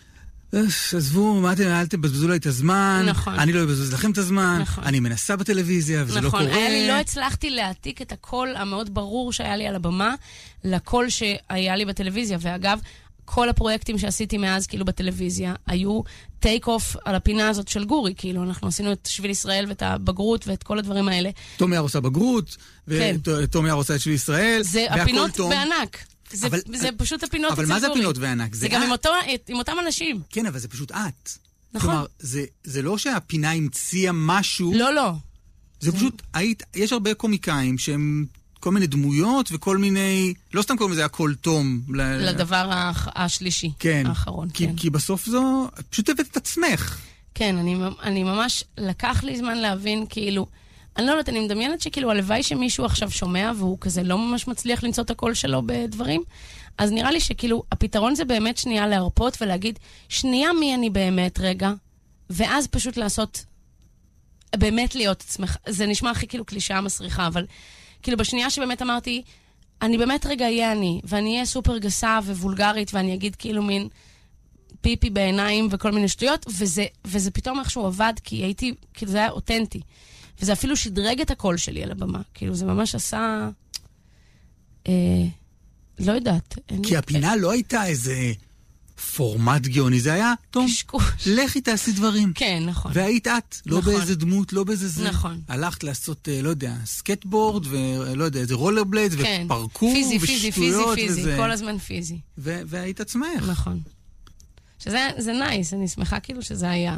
עזבו, מה אתם, אל תבזבזו לי את הזמן, נכון. אני לא אבזבז לכם את הזמן, נכון. אני מנסה בטלוויזיה, וזה נכון. לא קורה. היה לי, לא הצלחתי להעתיק את הקול המאוד ברור שהיה לי על הבמה, לקול שהיה לי בטלוויזיה, ואגב, כל הפרויקטים שעשיתי מאז, כאילו, בטלוויזיה, היו טייק אוף על הפינה הזאת של גורי, כאילו, אנחנו עשינו את שביל ישראל ואת הבגרות ואת כל הדברים האלה. תום יער עושה בגרות, ותום יער עושה את שביל ישראל, זה הפינות בענק. זה, אבל, זה פשוט הפינות אבל מה זה הפינות בענק? זה, זה גם עם, אותו, עם אותם אנשים. כן, אבל זה פשוט את. נכון. כלומר, זה, זה לא שהפינה המציאה משהו. לא, לא. זה, זה... פשוט, היית, יש הרבה קומיקאים שהם... כל מיני דמויות וכל מיני... לא סתם קוראים לזה הכל תום. לדבר האח... השלישי. כן. האחרון. כי, כן. כי בסוף זו... פשוט הבאת את עצמך. כן, אני, אני ממש... לקח לי זמן להבין, כאילו... אני לא יודעת, אני מדמיינת שכאילו הלוואי שמישהו עכשיו שומע, והוא כזה לא ממש מצליח למצוא את הקול שלו בדברים. אז נראה לי שכאילו, הפתרון זה באמת שנייה להרפות ולהגיד, שנייה מי אני באמת רגע, ואז פשוט לעשות... באמת להיות עצמך. זה נשמע הכי כאילו קלישאה מסריחה, אבל... כאילו בשנייה שבאמת אמרתי, אני באמת רגע אהיה אני, ואני אהיה סופר גסה ווולגרית, ואני אגיד כאילו מין פיפי בעיניים וכל מיני שטויות, וזה, וזה פתאום איכשהו עבד, כי הייתי, כאילו זה היה אותנטי. וזה אפילו שדרג את הקול שלי על הבמה. כאילו זה ממש עשה... אה, לא יודעת. כי הפינה לא הייתה איזה... פורמט גאוני, זה היה, טוב, לכי תעשי דברים. כן, נכון. והיית את, לא נכון. באיזה דמות, לא באיזה זה. נכון. הלכת לעשות, לא יודע, סקטבורד, ולא יודע, איזה רולר בלייד, כן. ופרקור, פיזי, פיזי, פיזי, פיזי, וזה... כל הזמן פיזי. ו- והיית עצמך. נכון. שזה זה נייס, אני שמחה כאילו שזה היה.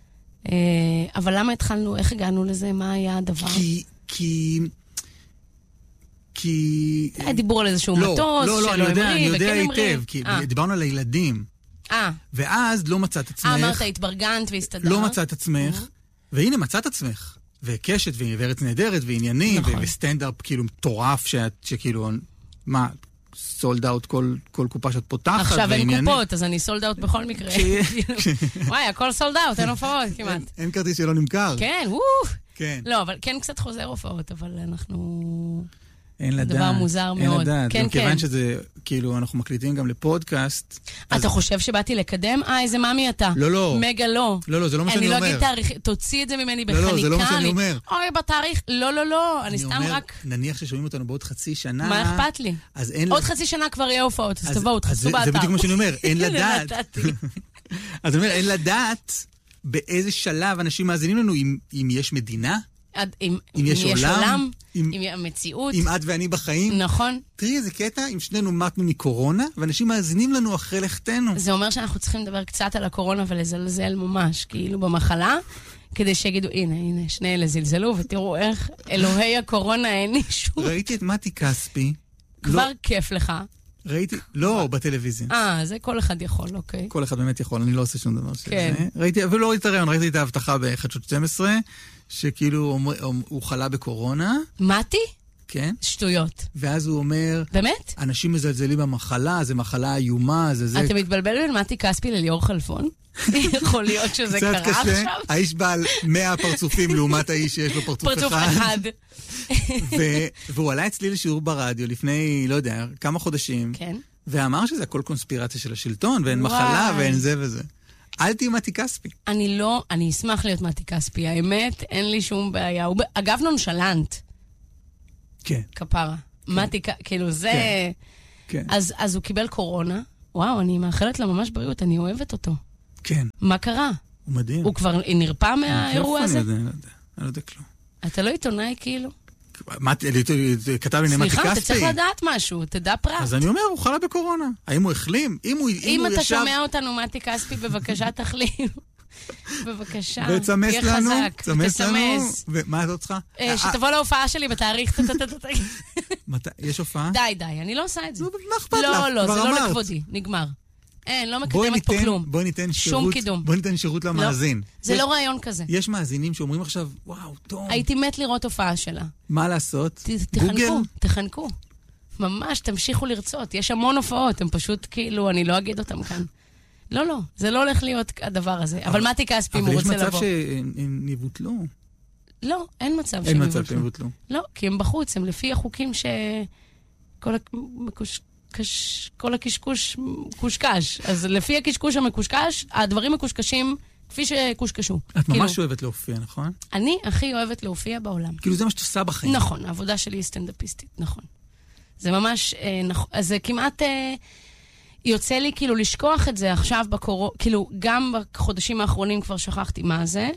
אבל למה התחלנו, איך הגענו לזה, מה היה הדבר? כי, כי... כי... היה דיבור על איזשהו לא, מטוס, לא, לא, שלא אני יודע, אני יודע היטב, כי דיברנו על הילדים. אה. ואז לא מצאת עצמך. אה, אמרת, התברגנת והסתדרת. לא מצאת עצמך, והנה מצאת עצמך. וקשת, וארץ נהדרת, ועניינים, וסטנדאפ כאילו מטורף, שכאילו, מה, סולד אאוט כל קופה שאת פותחת. עכשיו אין קופות, אז אני סולד אאוט בכל מקרה. וואי, הכל סולד אאוט, אין הופעות כמעט. אין כרטיס שלא נמכר. כן, וואו. כן. לא, אבל כן קצת חוזר הופעות, אבל אנחנו... אין לדעת. דבר מוזר מאוד. אין לדעת. כן, כן. כיוון שזה, כאילו, אנחנו מקליטים גם לפודקאסט. אתה חושב שבאתי לקדם? אה, איזה מאמי אתה. לא, לא. מגה לא. לא, לא, זה לא מה שאני אומר. אני לא אגיד תאריך, תוציא את זה ממני בחניקה. לא, לא, זה לא מה שאני אומר. אוי, בתאריך. לא, לא, לא. אני סתם רק... נניח ששומעים אותנו בעוד חצי שנה. מה אכפת לי? עוד חצי שנה כבר יהיה הופעות, אז תבואו, תחפשו באתר. זה בדיוק מה שאני אומר, אין לדעת. אז אני אומר, אין לדעת באיזה שלב אנשים מאזינים לנו, אם יש מדינה, אם יש עולם, אם המציאות. אם את ואני בחיים. נכון. תראי איזה קטע, אם שנינו מתנו מקורונה, ואנשים מאזינים לנו אחרי לכתנו. זה אומר שאנחנו צריכים לדבר קצת על הקורונה ולזלזל ממש, כאילו במחלה, כדי שיגידו, הנה, הנה, שני אלה זלזלו, ותראו איך אלוהי הקורונה הענישו. ראיתי את מתי כספי. כבר כיף לך. ראיתי, לא, בטלוויזיה. אה, זה כל אחד יכול, אוקיי. כל אחד באמת יכול, אני לא עושה שום דבר שזה. ראיתי, אבל לא ראיתי את הרעיון, ראיתי את ההבטחה בחדשות שתים עשרה, שכאילו הוא חלה בקורונה. מתי? כן. שטויות. ואז הוא אומר... באמת? אנשים מזלזלים במחלה, זה מחלה איומה, זה זה... אתה מתבלבל בין מתי כספי לליאור חלפון? יכול להיות שזה קרה עכשיו? קצת קשה, האיש בעל מאה פרצופים לעומת האיש שיש לו פרצוף אחד. פרצוף אחד. והוא עלה אצלי לשיעור ברדיו לפני, לא יודע, כמה חודשים. כן. ואמר שזה הכל קונספירציה של השלטון, ואין מחלה, ואין זה וזה. אל תהי מתי כספי. אני לא, אני אשמח להיות מתי כספי. האמת, אין לי שום בעיה. הוא, אגב, נונשלנט. כן. כפרה. מתי, כאילו, זה... כן. אז, אז הוא קיבל קורונה. וואו, אני מאחלת לה ממש בריאות, אני אוהבת אותו. כן. מה קרה? הוא מדהים. הוא כבר נרפא מהאירוע הזה? אני לא יודע, אני לא יודע כלום. אתה לא עיתונאי כאילו? כתב לי נמתי כספי. סליחה, אתה צריך לדעת משהו, תדע פרט. אז אני אומר, הוא חלה בקורונה. האם הוא החלים? אם אתה שומע אותנו, מתי כספי, בבקשה תחלים. בבקשה, וצמס לנו, צמס לנו. ומה את עוד צריכה? שתבוא להופעה שלי בתאריך. יש הופעה? די, די, אני לא עושה את זה. מה אכפת לך? לא, לא, זה לא לכבודי, נגמר. אין, לא מקדמת פה כלום. בואי ניתן שירות, בואי ניתן שירות למאזין. זה לא רעיון כזה. יש מאזינים שאומרים עכשיו, וואו, טוב. הייתי מת לראות הופעה שלה. מה לעשות? תחנקו, תחנקו. ממש, תמשיכו לרצות. יש המון הופעות, הם פשוט כאילו, אני לא אגיד אותם כאן. לא, לא, זה לא הולך להיות הדבר הזה. אבל מתי כספי, הוא רוצה לבוא. אבל יש מצב שהם יבוטלו. לא, אין מצב שהם יבוטלו. אין מצב שהם יבוטלו. לא, כי הם בחוץ, הם לפי החוקים ש... כל הקשקוש קושקש. אז לפי הקשקוש המקושקש, הדברים מקושקשים כפי שקושקשו. את ממש אוהבת להופיע, נכון? אני הכי אוהבת להופיע בעולם. כאילו זה מה שאת עושה בחיים. נכון, העבודה שלי היא סטנדאפיסטית, נכון. זה ממש, אז זה כמעט יוצא לי כאילו לשכוח את זה עכשיו בקורו, כאילו גם בחודשים האחרונים כבר שכחתי מה זה.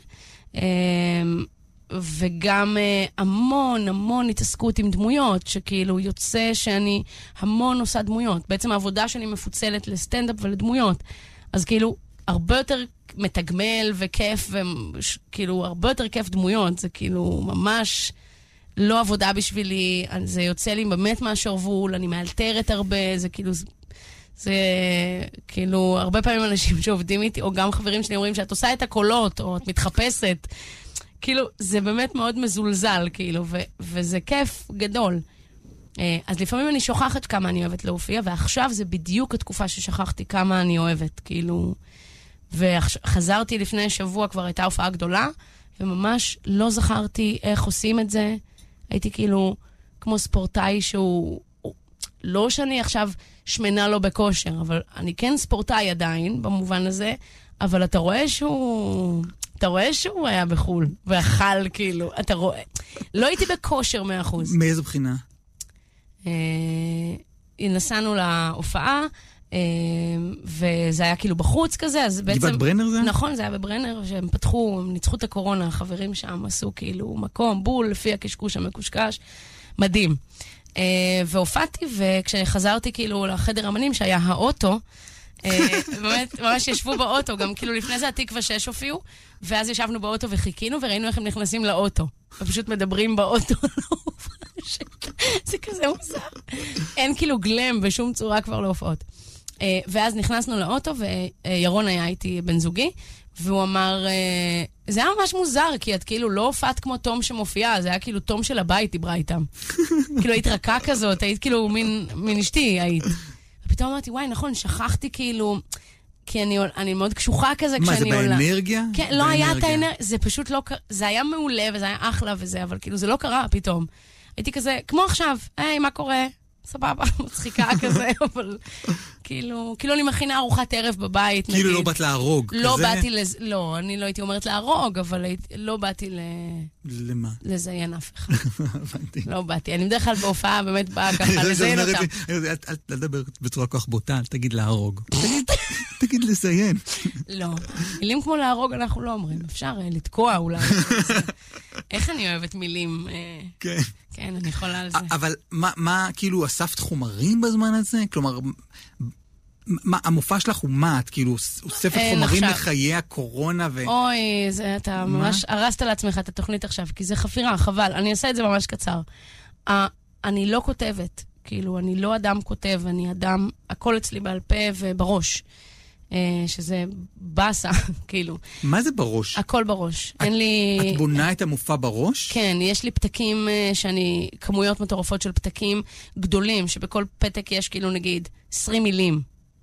וגם uh, המון, המון התעסקות עם דמויות, שכאילו יוצא שאני המון עושה דמויות. בעצם העבודה שלי מפוצלת לסטנדאפ ולדמויות. אז כאילו, הרבה יותר מתגמל וכיף, וכאילו, הרבה יותר כיף דמויות. זה כאילו ממש לא עבודה בשבילי. זה יוצא לי באמת מהשרוול, אני מאלתרת הרבה, זה כאילו... זה, זה כאילו, הרבה פעמים אנשים שעובדים איתי, או גם חברים שלי אומרים שאת עושה את הקולות, או את מתחפשת. כאילו, זה באמת מאוד מזולזל, כאילו, ו- וזה כיף גדול. אז לפעמים אני שוכחת כמה אני אוהבת להופיע, ועכשיו זה בדיוק התקופה ששכחתי כמה אני אוהבת, כאילו. וחזרתי לפני שבוע, כבר הייתה הופעה גדולה, וממש לא זכרתי איך עושים את זה. הייתי כאילו כמו ספורטאי שהוא... לא שאני עכשיו שמנה לו בכושר, אבל אני כן ספורטאי עדיין, במובן הזה, אבל אתה רואה שהוא... אתה רואה שהוא היה בחול, ואכל כאילו, אתה רואה. לא הייתי בכושר מאה אחוז. מאיזו בחינה? נסענו להופעה, וזה היה כאילו בחוץ כזה, אז בעצם... גבעת ברנר זה? נכון, זה היה בברנר, שהם פתחו, הם ניצחו את הקורונה, החברים שם עשו כאילו מקום, בול, לפי הקשקוש המקושקש, מדהים. והופעתי, וכשחזרתי כאילו לחדר אמנים, שהיה האוטו, באמת, ממש ישבו באוטו, גם כאילו לפני זה התקווה שש הופיעו, ואז ישבנו באוטו וחיכינו, וראינו איך הם נכנסים לאוטו. ופשוט מדברים באוטו. זה כזה מוזר. אין כאילו גלם בשום צורה כבר להופעות. ואז נכנסנו לאוטו, וירון היה איתי בן זוגי, והוא אמר, זה היה ממש מוזר, כי את כאילו לא הופעת כמו תום שמופיעה, זה היה כאילו תום של הבית דיברה איתם. כאילו היית רכה כזאת, היית כאילו מין אשתי היית. ופתאום אמרתי, וואי, נכון, שכחתי כאילו, כי אני, אני מאוד קשוחה כזה כשאני עולה. מה, זה באנרגיה? כן, לא היה את האנרגיה, זה פשוט לא, זה היה מעולה וזה היה אחלה וזה, אבל כאילו זה לא קרה פתאום. הייתי כזה, כמו עכשיו, היי, מה קורה? סבבה, מצחיקה כזה, אבל כאילו, כאילו אני מכינה ארוחת ערב בבית, כאילו לא באת להרוג, לא באתי לז... לא, אני לא הייתי אומרת להרוג, אבל לא באתי ל... למה? לזיין אף אחד. לא באתי. אני בדרך כלל בהופעה באמת באה ככה לזיין אותם. אל תדבר בצורה כך בוטה, אל תגיד להרוג. תגיד לזיין. לא. מילים כמו להרוג אנחנו לא אומרים. אפשר לתקוע אולי. איך אני אוהבת מילים? כן. כן, אני יכולה על זה. אבל מה, כאילו, אספת חומרים בזמן הזה? כלומר, המופע שלך הוא מה? את כאילו אוספת חומרים לחיי הקורונה ו... אוי, אתה ממש הרסת לעצמך את התוכנית עכשיו, כי זה חפירה, חבל. אני אעשה את זה ממש קצר. אני לא כותבת, כאילו, אני לא אדם כותב, אני אדם, הכל אצלי בעל פה ובראש. שזה בסה, כאילו. מה זה בראש? הכל בראש. אין לי... את בונה את המופע בראש? כן, יש לי פתקים שאני, כמויות מטורפות של פתקים גדולים, שבכל פתק יש כאילו נגיד עשרים מילים.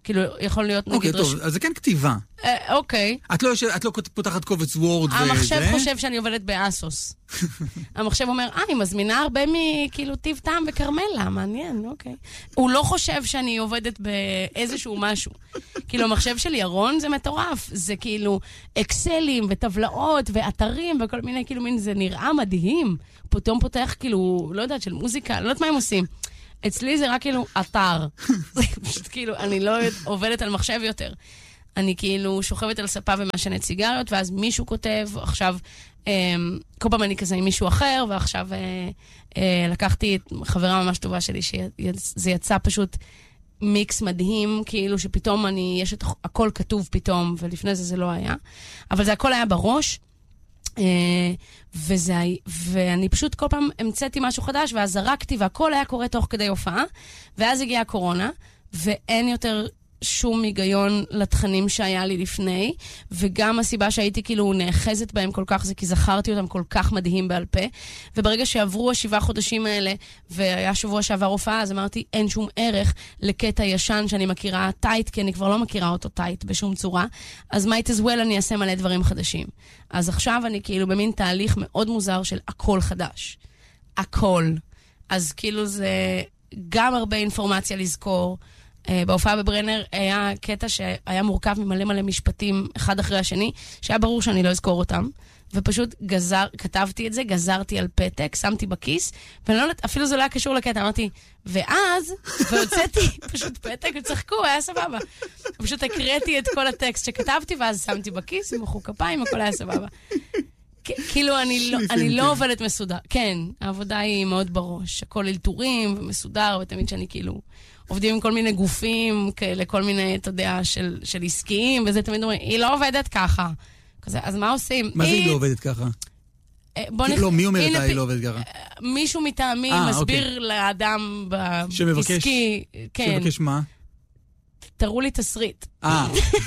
כאילו, יכול להיות נגיד... אוקיי, טוב, אז זה כן כתיבה. אוקיי. את לא פותחת קובץ וורד וזה? המחשב חושב שאני עובדת באסוס. המחשב אומר, אה, אני מזמינה הרבה מכאילו טיב טעם וקרמלה, מעניין, אוקיי. הוא לא חושב שאני עובדת באיזשהו משהו. כאילו, המחשב של ירון זה מטורף. זה כאילו אקסלים וטבלאות ואתרים וכל מיני, כאילו, מין, זה נראה מדהים. פתאום פותח, כאילו, לא יודעת, של מוזיקה, לא יודעת מה הם עושים. אצלי זה רק כאילו אתר. זה פשוט כאילו, אני לא עובדת על מחשב יותר. אני כאילו שוכבת על ספה ומעשנת סיגריות, ואז מישהו כותב, עכשיו, אה, כל פעם אני כזה עם מישהו אחר, ועכשיו אה, אה, לקחתי את חברה ממש טובה שלי, שזה יצא פשוט מיקס מדהים, כאילו שפתאום אני, יש את הכל כתוב פתאום, ולפני זה זה לא היה. אבל זה הכל היה בראש, אה, וזה, ואני פשוט כל פעם המצאתי משהו חדש, ואז זרקתי, והכל היה קורה תוך כדי הופעה, ואז הגיעה הקורונה, ואין יותר שום היגיון לתכנים שהיה לי לפני, וגם הסיבה שהייתי כאילו נאחזת בהם כל כך, זה כי זכרתי אותם כל כך מדהים בעל פה, וברגע שעברו השבעה חודשים האלה, והיה שבוע שעבר הופעה, אז אמרתי, אין שום ערך לקטע ישן שאני מכירה טייט, כי אני כבר לא מכירה אותו טייט בשום צורה, אז might as well אני אעשה מלא דברים חדשים. אז עכשיו אני כאילו במין תהליך מאוד מוזר של הכל חדש. הכל. אז כאילו זה גם הרבה אינפורמציה לזכור, בהופעה בברנר היה קטע שהיה מורכב ממלא מלא משפטים אחד אחרי השני, שהיה ברור שאני לא אזכור אותם, ופשוט גזר, כתבתי את זה, גזרתי על פתק, שמתי בכיס, ואפילו זה לא היה קשור לקטע, אמרתי, ואז, והוצאתי פשוט פתק, וצחקו, היה סבבה. פשוט הקראתי את כל הטקסט שכתבתי, ואז שמתי בכיס, ומחאו כפיים, הכל היה סבבה. כאילו, אני לא עובדת מסודר. כן, העבודה היא מאוד בראש, הכל אלתורים ומסודר, ותמיד שאני כאילו... עובדים עם כל מיני גופים, כאלה, כל מיני, אתה יודע, של, של עסקיים, וזה תמיד אומרים, היא לא עובדת ככה. כזה, אז מה עושים? מה זה היא לא עובדת ככה? לא, מי אומרת היא לא עובדת ככה? מישהו מטעמי מסביר לאדם בעסקי. שמבקש מה? תראו לי תסריט. אה.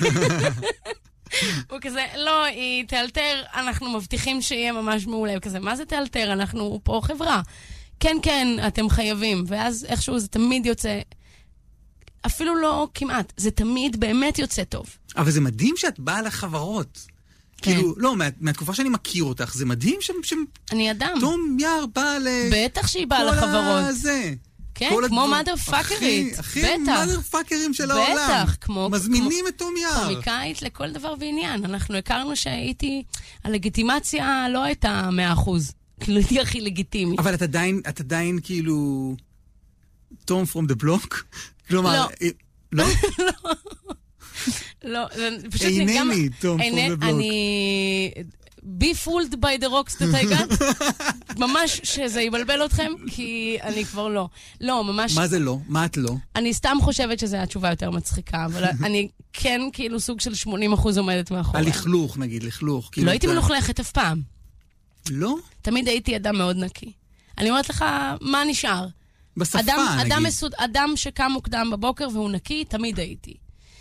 הוא כזה, לא, היא תאלתר, אנחנו מבטיחים שיהיה ממש מעולה. כזה, מה זה תאלתר? אנחנו פה חברה. כן, כן, אתם חייבים. ואז איכשהו זה תמיד יוצא... אפילו לא כמעט, זה תמיד באמת יוצא טוב. אבל זה מדהים שאת באה לחברות. כן. כאילו, לא, מה, מהתקופה שאני מכיר אותך, זה מדהים ש... ש... אני אדם. תום יער באה ל... בטח שהיא באה לחברות. הזה. כן, כמו מאדר פאקרית. הכי מאדר פאקרים של העולם. בטח, כמו... מזמינים את תום יער. קומיקאית לכל דבר ועניין. אנחנו הכרנו שהייתי... הלגיטימציה לא הייתה מאה אחוז. כאילו, הייתי הכי לגיטימית. אבל את עדיין, את עדיין כאילו... תום from the block? כלומר... לא. לא. לא, פשוט אינני תום from the block. אני... be fooled by the rocks that I got. ממש שזה יבלבל אתכם, כי אני כבר לא. לא, ממש... מה זה לא? מה את לא? אני סתם חושבת שזו התשובה יותר מצחיקה, אבל אני כן כאילו סוג של שמונים אחוז עומדת מאחורי. הלכלוך, נגיד, לכלוך. לא הייתי מלוכלכת אף פעם. לא? תמיד הייתי אדם מאוד נקי. אני אומרת לך, מה נשאר? בשפה, אדם, נגיד. אדם, מסוד, אדם שקם מוקדם בבוקר והוא נקי, תמיד הייתי.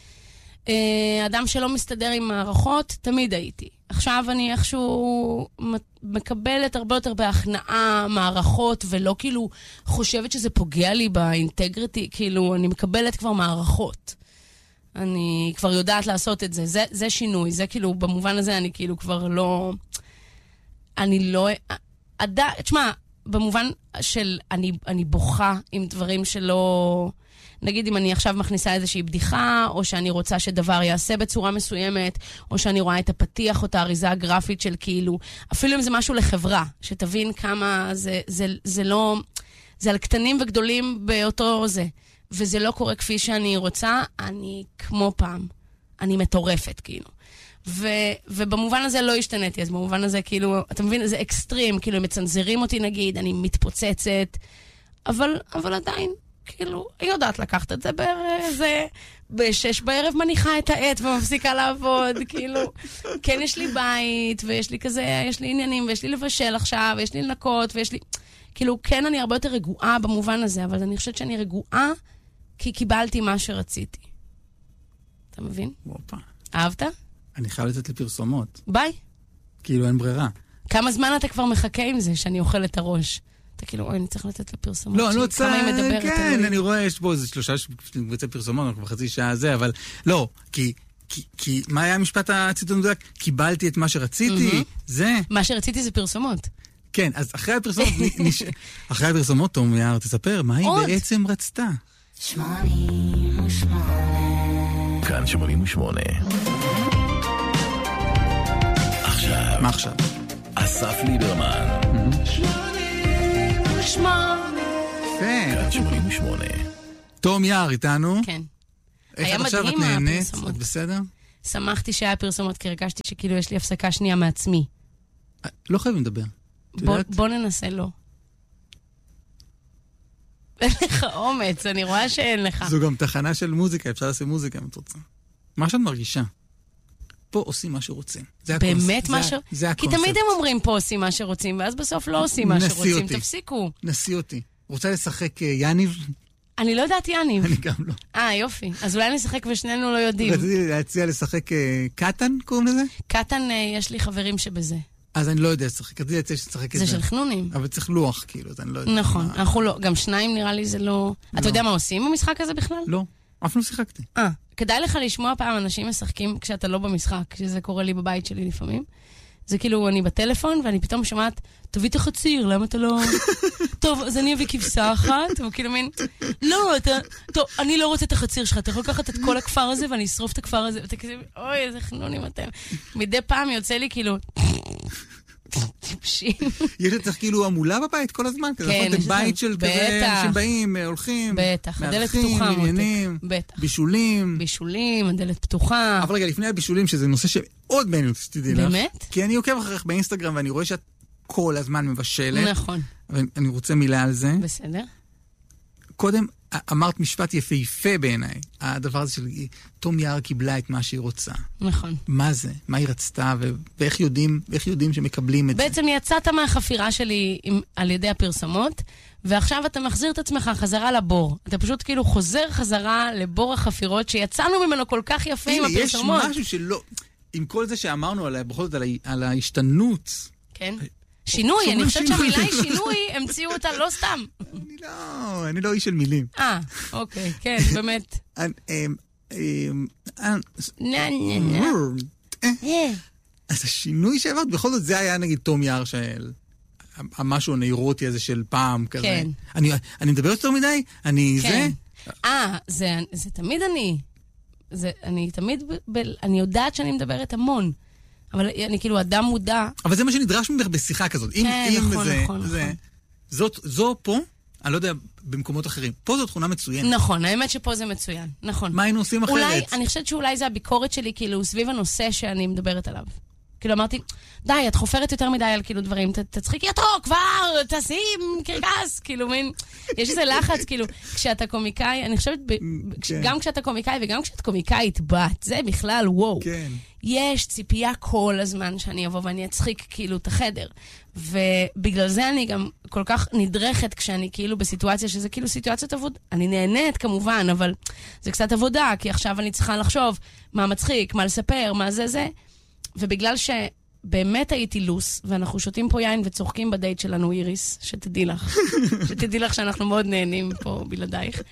אדם שלא מסתדר עם מערכות, תמיד הייתי. עכשיו אני איכשהו מקבלת הרבה יותר בהכנעה מערכות, ולא כאילו חושבת שזה פוגע לי באינטגריטי, כאילו אני מקבלת כבר מערכות. אני כבר יודעת לעשות את זה. זה, זה שינוי, זה כאילו, במובן הזה אני כאילו כבר לא... אני לא... עד... תשמע, במובן של אני, אני בוכה עם דברים שלא... נגיד אם אני עכשיו מכניסה איזושהי בדיחה, או שאני רוצה שדבר יעשה בצורה מסוימת, או שאני רואה את הפתיח או את האריזה הגרפית של כאילו, אפילו אם זה משהו לחברה, שתבין כמה זה, זה, זה לא... זה על קטנים וגדולים באותו זה. וזה לא קורה כפי שאני רוצה, אני כמו פעם. אני מטורפת, כאילו. ו, ובמובן הזה לא השתניתי, אז במובן הזה כאילו, אתה מבין, זה אקסטרים, כאילו הם מצנזרים אותי נגיד, אני מתפוצצת, אבל, אבל עדיין, כאילו, היא יודעת לקחת את זה באיזה, בשש בערב מניחה את העט ומפסיקה לעבוד, כאילו, כן יש לי בית, ויש לי כזה, יש לי עניינים, ויש לי לבשל עכשיו, ויש לי לנקות, ויש לי, כאילו, כן אני הרבה יותר רגועה במובן הזה, אבל אני חושבת שאני רגועה, כי קיבלתי מה שרציתי. אתה מבין? וואפה. אהבת? אני חייב לצאת לפרסומות. ביי. כאילו אין ברירה. כמה זמן אתה כבר מחכה עם זה שאני אוכל את הראש? אתה כאילו, אוי, אני צריך לתת לפרסומות. לא, אני לא רוצה... כמה היא מדברת. כן, אני רואה, יש פה איזה שלושה שבצע פרסומות, אנחנו בחצי שעה זה, אבל לא, כי... כי, כי מה היה המשפט הציטוט המדויק? קיבלתי את מה שרציתי, mm-hmm. זה... מה שרציתי זה פרסומות. כן, אז אחרי הפרסומות, נש... אחרי הפרסומות, תום יער, תספר, מה היא עוד? בעצם רצתה? שמונים ושמונה כאן שמונים ושמונה. עכשיו. מה עכשיו? אסף ליברמן. שמונים ושמונה. כאן שמונים ושמונה. תום יער איתנו. כן. איך את עכשיו את נהנית? את בסדר? שמחתי שהיה פרסומות, כי הרגשתי שכאילו יש לי הפסקה שנייה מעצמי. לא חייבים לדבר. בוא ננסה לא. אין לך אומץ, אני רואה שאין לך. זו גם תחנה של מוזיקה, אפשר לעשות מוזיקה אם את רוצה. מה שאת מרגישה? פה עושים מה שרוצים. באמת מה ש... כי תמיד הם אומרים פה עושים מה שרוצים, ואז בסוף לא עושים מה שרוצים. תפסיקו. נסי אותי. רוצה לשחק יניב? אני לא יודעת יניב. אני גם לא. אה, יופי. אז אולי נשחק ושנינו לא יודעים. רציתי להציע לשחק קטן, קוראים לזה? קטן, יש לי חברים שבזה. אז אני לא יודע לשחק. רציתי להציע שתשחק את זה. זה של חנונים. אבל צריך לוח, כאילו, אז אני לא יודע. נכון. אנחנו לא, גם שניים נראה לי זה לא... אתה יודע מה עושים במשחק הזה בכלל? לא. אף לא שיחקתי. אה, כדאי לך לשמוע פעם אנשים משחקים כשאתה לא במשחק, שזה קורה לי בבית שלי לפעמים. זה כאילו, אני בטלפון, ואני פתאום שומעת, תביא את החציר, למה אתה לא... טוב, אז אני אביא כבשה אחת, וכאילו מין, לא, אתה... טוב, אני לא רוצה את החציר שלך, אתה יכול לקחת את כל הכפר הזה, ואני אשרוף את הכפר הזה, ואתה כזה, אוי, איזה חנונים אתם. מדי פעם יוצא לי כאילו... טיפשים. יש לצריך כאילו עמולה בבית כל הזמן, כזה, נכון? אתם בית של כזה, אנשים באים, הולכים, בטח, הדלת פתוחה, עניינים, בישולים. בישולים, הדלת פתוחה. אבל רגע, לפני הבישולים, שזה נושא שעוד מעניין שתדעי לך. באמת? כי אני עוקב אחריך באינסטגרם, ואני רואה שאת כל הזמן מבשלת. נכון. ואני רוצה מילה על זה. בסדר. קודם, אמרת משפט יפהפה בעיניי. הדבר הזה של תום יער קיבלה את מה שהיא רוצה. נכון. מה זה? מה היא רצתה? ואיך יודעים, ואיך יודעים שמקבלים את זה? בעצם יצאת מהחפירה שלי עם, על ידי הפרסומות, ועכשיו אתה מחזיר את עצמך חזרה לבור. אתה פשוט כאילו חוזר חזרה לבור החפירות שיצאנו ממנו כל כך יפה עם הפרסומות. יש משהו שלא... עם כל זה שאמרנו עליה, בכל זאת על ההשתנות. כן. שינוי, אני חושבת שהמילה היא שינוי, המציאו אותה לא סתם. אני לא, אני לא איש של מילים. אה, אוקיי, כן, באמת. אז השינוי שעברת, בכל זאת זה היה נגיד תום יער של... המשהו הנאירוטי הזה של פעם כזה. כן. אני מדבר יותר מדי? אני זה? אה, זה תמיד אני. אני תמיד, אני יודעת שאני מדברת המון. אבל אני כאילו אדם מודע. אבל זה מה שנדרש ממך בשיחה כזאת. כן, נכון, נכון, נכון. זו פה, אני לא יודע, במקומות אחרים. פה זו תכונה מצוינת. נכון, האמת שפה זה מצוין. נכון. מה היינו עושים אחרת? אולי, אני חושבת שאולי זה הביקורת שלי, כאילו, סביב הנושא שאני מדברת עליו. כאילו אמרתי, די, את חופרת יותר מדי על כאילו דברים, תצחיקי אותו, כבר, תשים קרקס, כאילו מין, יש איזה לחץ, כאילו, כשאתה קומיקאי, אני חושבת, גם כשאתה קומיקאי וגם כשאת קומיקאית בת, זה בכלל, וואו. יש ציפייה כל הזמן שאני אבוא ואני אצחיק כאילו את החדר. ובגלל זה אני גם כל כך נדרכת כשאני כאילו בסיטואציה שזה כאילו סיטואציות עבודה. אני נהנית כמובן, אבל זה קצת עבודה, כי עכשיו אני צריכה לחשוב מה מצחיק, מה לספר, מה זה זה. ובגלל שבאמת הייתי לוס, ואנחנו שותים פה יין וצוחקים בדייט שלנו, איריס, שתדעי לך. שתדעי לך שאנחנו מאוד נהנים פה בלעדייך.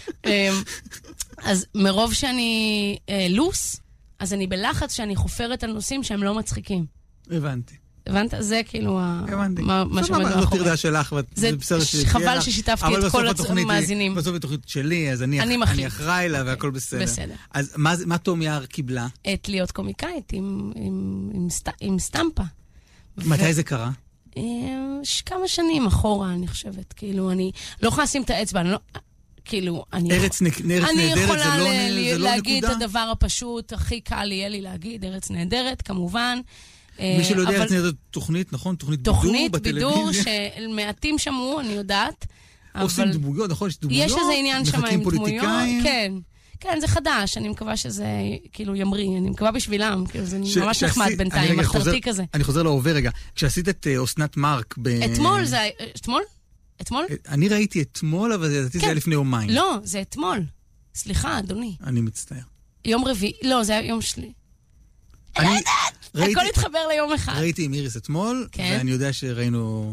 אז מרוב שאני לוס, אז אני בלחץ שאני חופרת על נושאים שהם לא מצחיקים. הבנתי. הבנת? זה כאילו הבנתי. מה שעומד מאחורי. זאת תרדה שלך, זה חבל ששיתפתי את כל המאזינים. בסוף בתוכנית שלי, אז אני אחראי לה והכל בסדר. בסדר. אז מה תום יער קיבלה? את להיות קומיקאית עם סטמפה. מתי זה קרה? כמה שנים אחורה, אני חושבת. כאילו, אני לא יכולה לשים את האצבע, אני לא... כאילו, אני... ארץ נהדרת, אני יכולה להגיד את הדבר הפשוט, הכי קל יהיה לי להגיד, ארץ נהדרת, כמובן. מי שלא יודע, ארץ נהדרת תוכנית, נכון? תוכנית בידור בטלוויזיה. תוכנית בידור שמעטים שמעו, אני יודעת. עושים דמויות, נכון? יש דמויות. יש איזה עניין שם עם דמויות. כן. כן, זה חדש, אני מקווה שזה כאילו ימריא, אני מקווה בשבילם, כאילו זה ממש נחמד בינתיים, מחתרתי כזה. אני חוזר להווה רגע, כשעשית את אסנת מארק ב... אתמול זה... אתמול? אתמול? אני ראיתי אתמול, אבל לדעתי זה היה לפני יומיים. לא, זה אתמול. סליחה, אדוני. אני מצטער. יום רביעי, לא, זה היה יום שלי. אני לא יודעת, הכל התחבר ליום אחד. ראיתי עם איריס אתמול, ואני יודע שראינו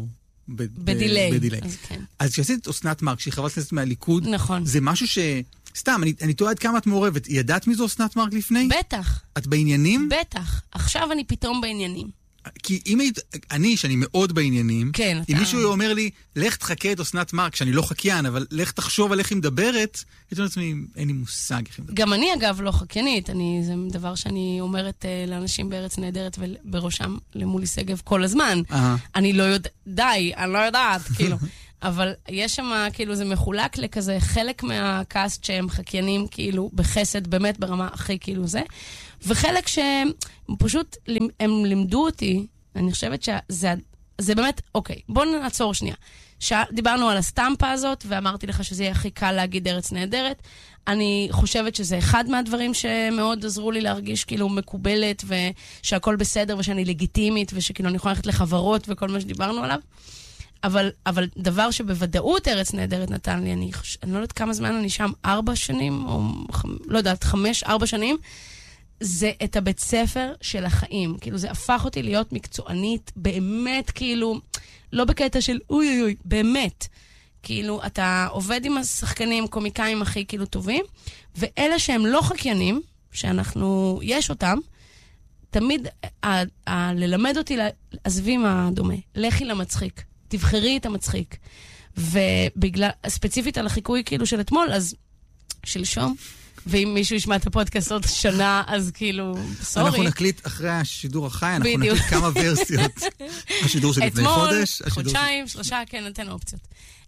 בדילי. בדילי. אז כשעשית אסנת מארק, שהיא חברת כנסת מהליכוד, נכון. זה משהו ש... סתם, אני, אני תוהה עד כמה את מעורבת. ידעת מי זו אסנת מארק לפני? בטח. את בעניינים? בטח. עכשיו אני פתאום בעניינים. כי אם היית, אני, שאני מאוד בעניינים, כן, אם אתה... מישהו אומר לי, לך תחכה את אסנת מארק, שאני לא חקיין, אבל לך תחשוב על איך היא מדברת, הייתי אומר לעצמי, אין לי מושג איך היא מדברת. גם אני, אגב, לא חקיינית. אני, זה דבר שאני אומרת uh, לאנשים בארץ נהדרת, ובראשם למולי סגב כל הזמן. Uh-huh. אני לא יודע, די, אני לא יודעת, כאילו. אבל יש שם, כאילו, זה מחולק לכזה חלק מהקאסט שהם חקיינים, כאילו, בחסד, באמת ברמה הכי, כאילו, זה. וחלק שהם פשוט, הם לימדו אותי, אני חושבת שזה זה באמת, אוקיי, בואו נעצור שנייה. דיברנו על הסטמפה הזאת, ואמרתי לך שזה יהיה הכי קל להגיד ארץ נהדרת. אני חושבת שזה אחד מהדברים שמאוד עזרו לי להרגיש כאילו מקובלת, ושהכל בסדר, ושאני לגיטימית, ושכאילו אני יכולה ללכת לחברות וכל מה שדיברנו עליו. אבל, אבל דבר שבוודאות ארץ נהדרת נתן לי, אני, אני לא יודעת כמה זמן אני שם, ארבע שנים, או לא יודעת, חמש, ארבע שנים, זה את הבית ספר של החיים. כאילו, זה הפך אותי להיות מקצוענית, באמת, כאילו, לא בקטע של אוי אוי אוי, באמת. כאילו, אתה עובד עם השחקנים, קומיקאים הכי כאילו טובים, ואלה שהם לא חקיינים, שאנחנו, יש אותם, תמיד ה, ה, ללמד אותי, עזבי מה דומה, לכי למצחיק, תבחרי את המצחיק. ובגלל, ספציפית על החיקוי כאילו של אתמול, אז שלשום, ואם מישהו ישמע את הפודקאסט עוד שנה, אז כאילו, סורי. אנחנו נקליט אחרי השידור החי, אנחנו נקליט כמה ורסיות. השידור של לפני חודש. אתמול, חודשיים, שלושה, כן, נתן אופציות.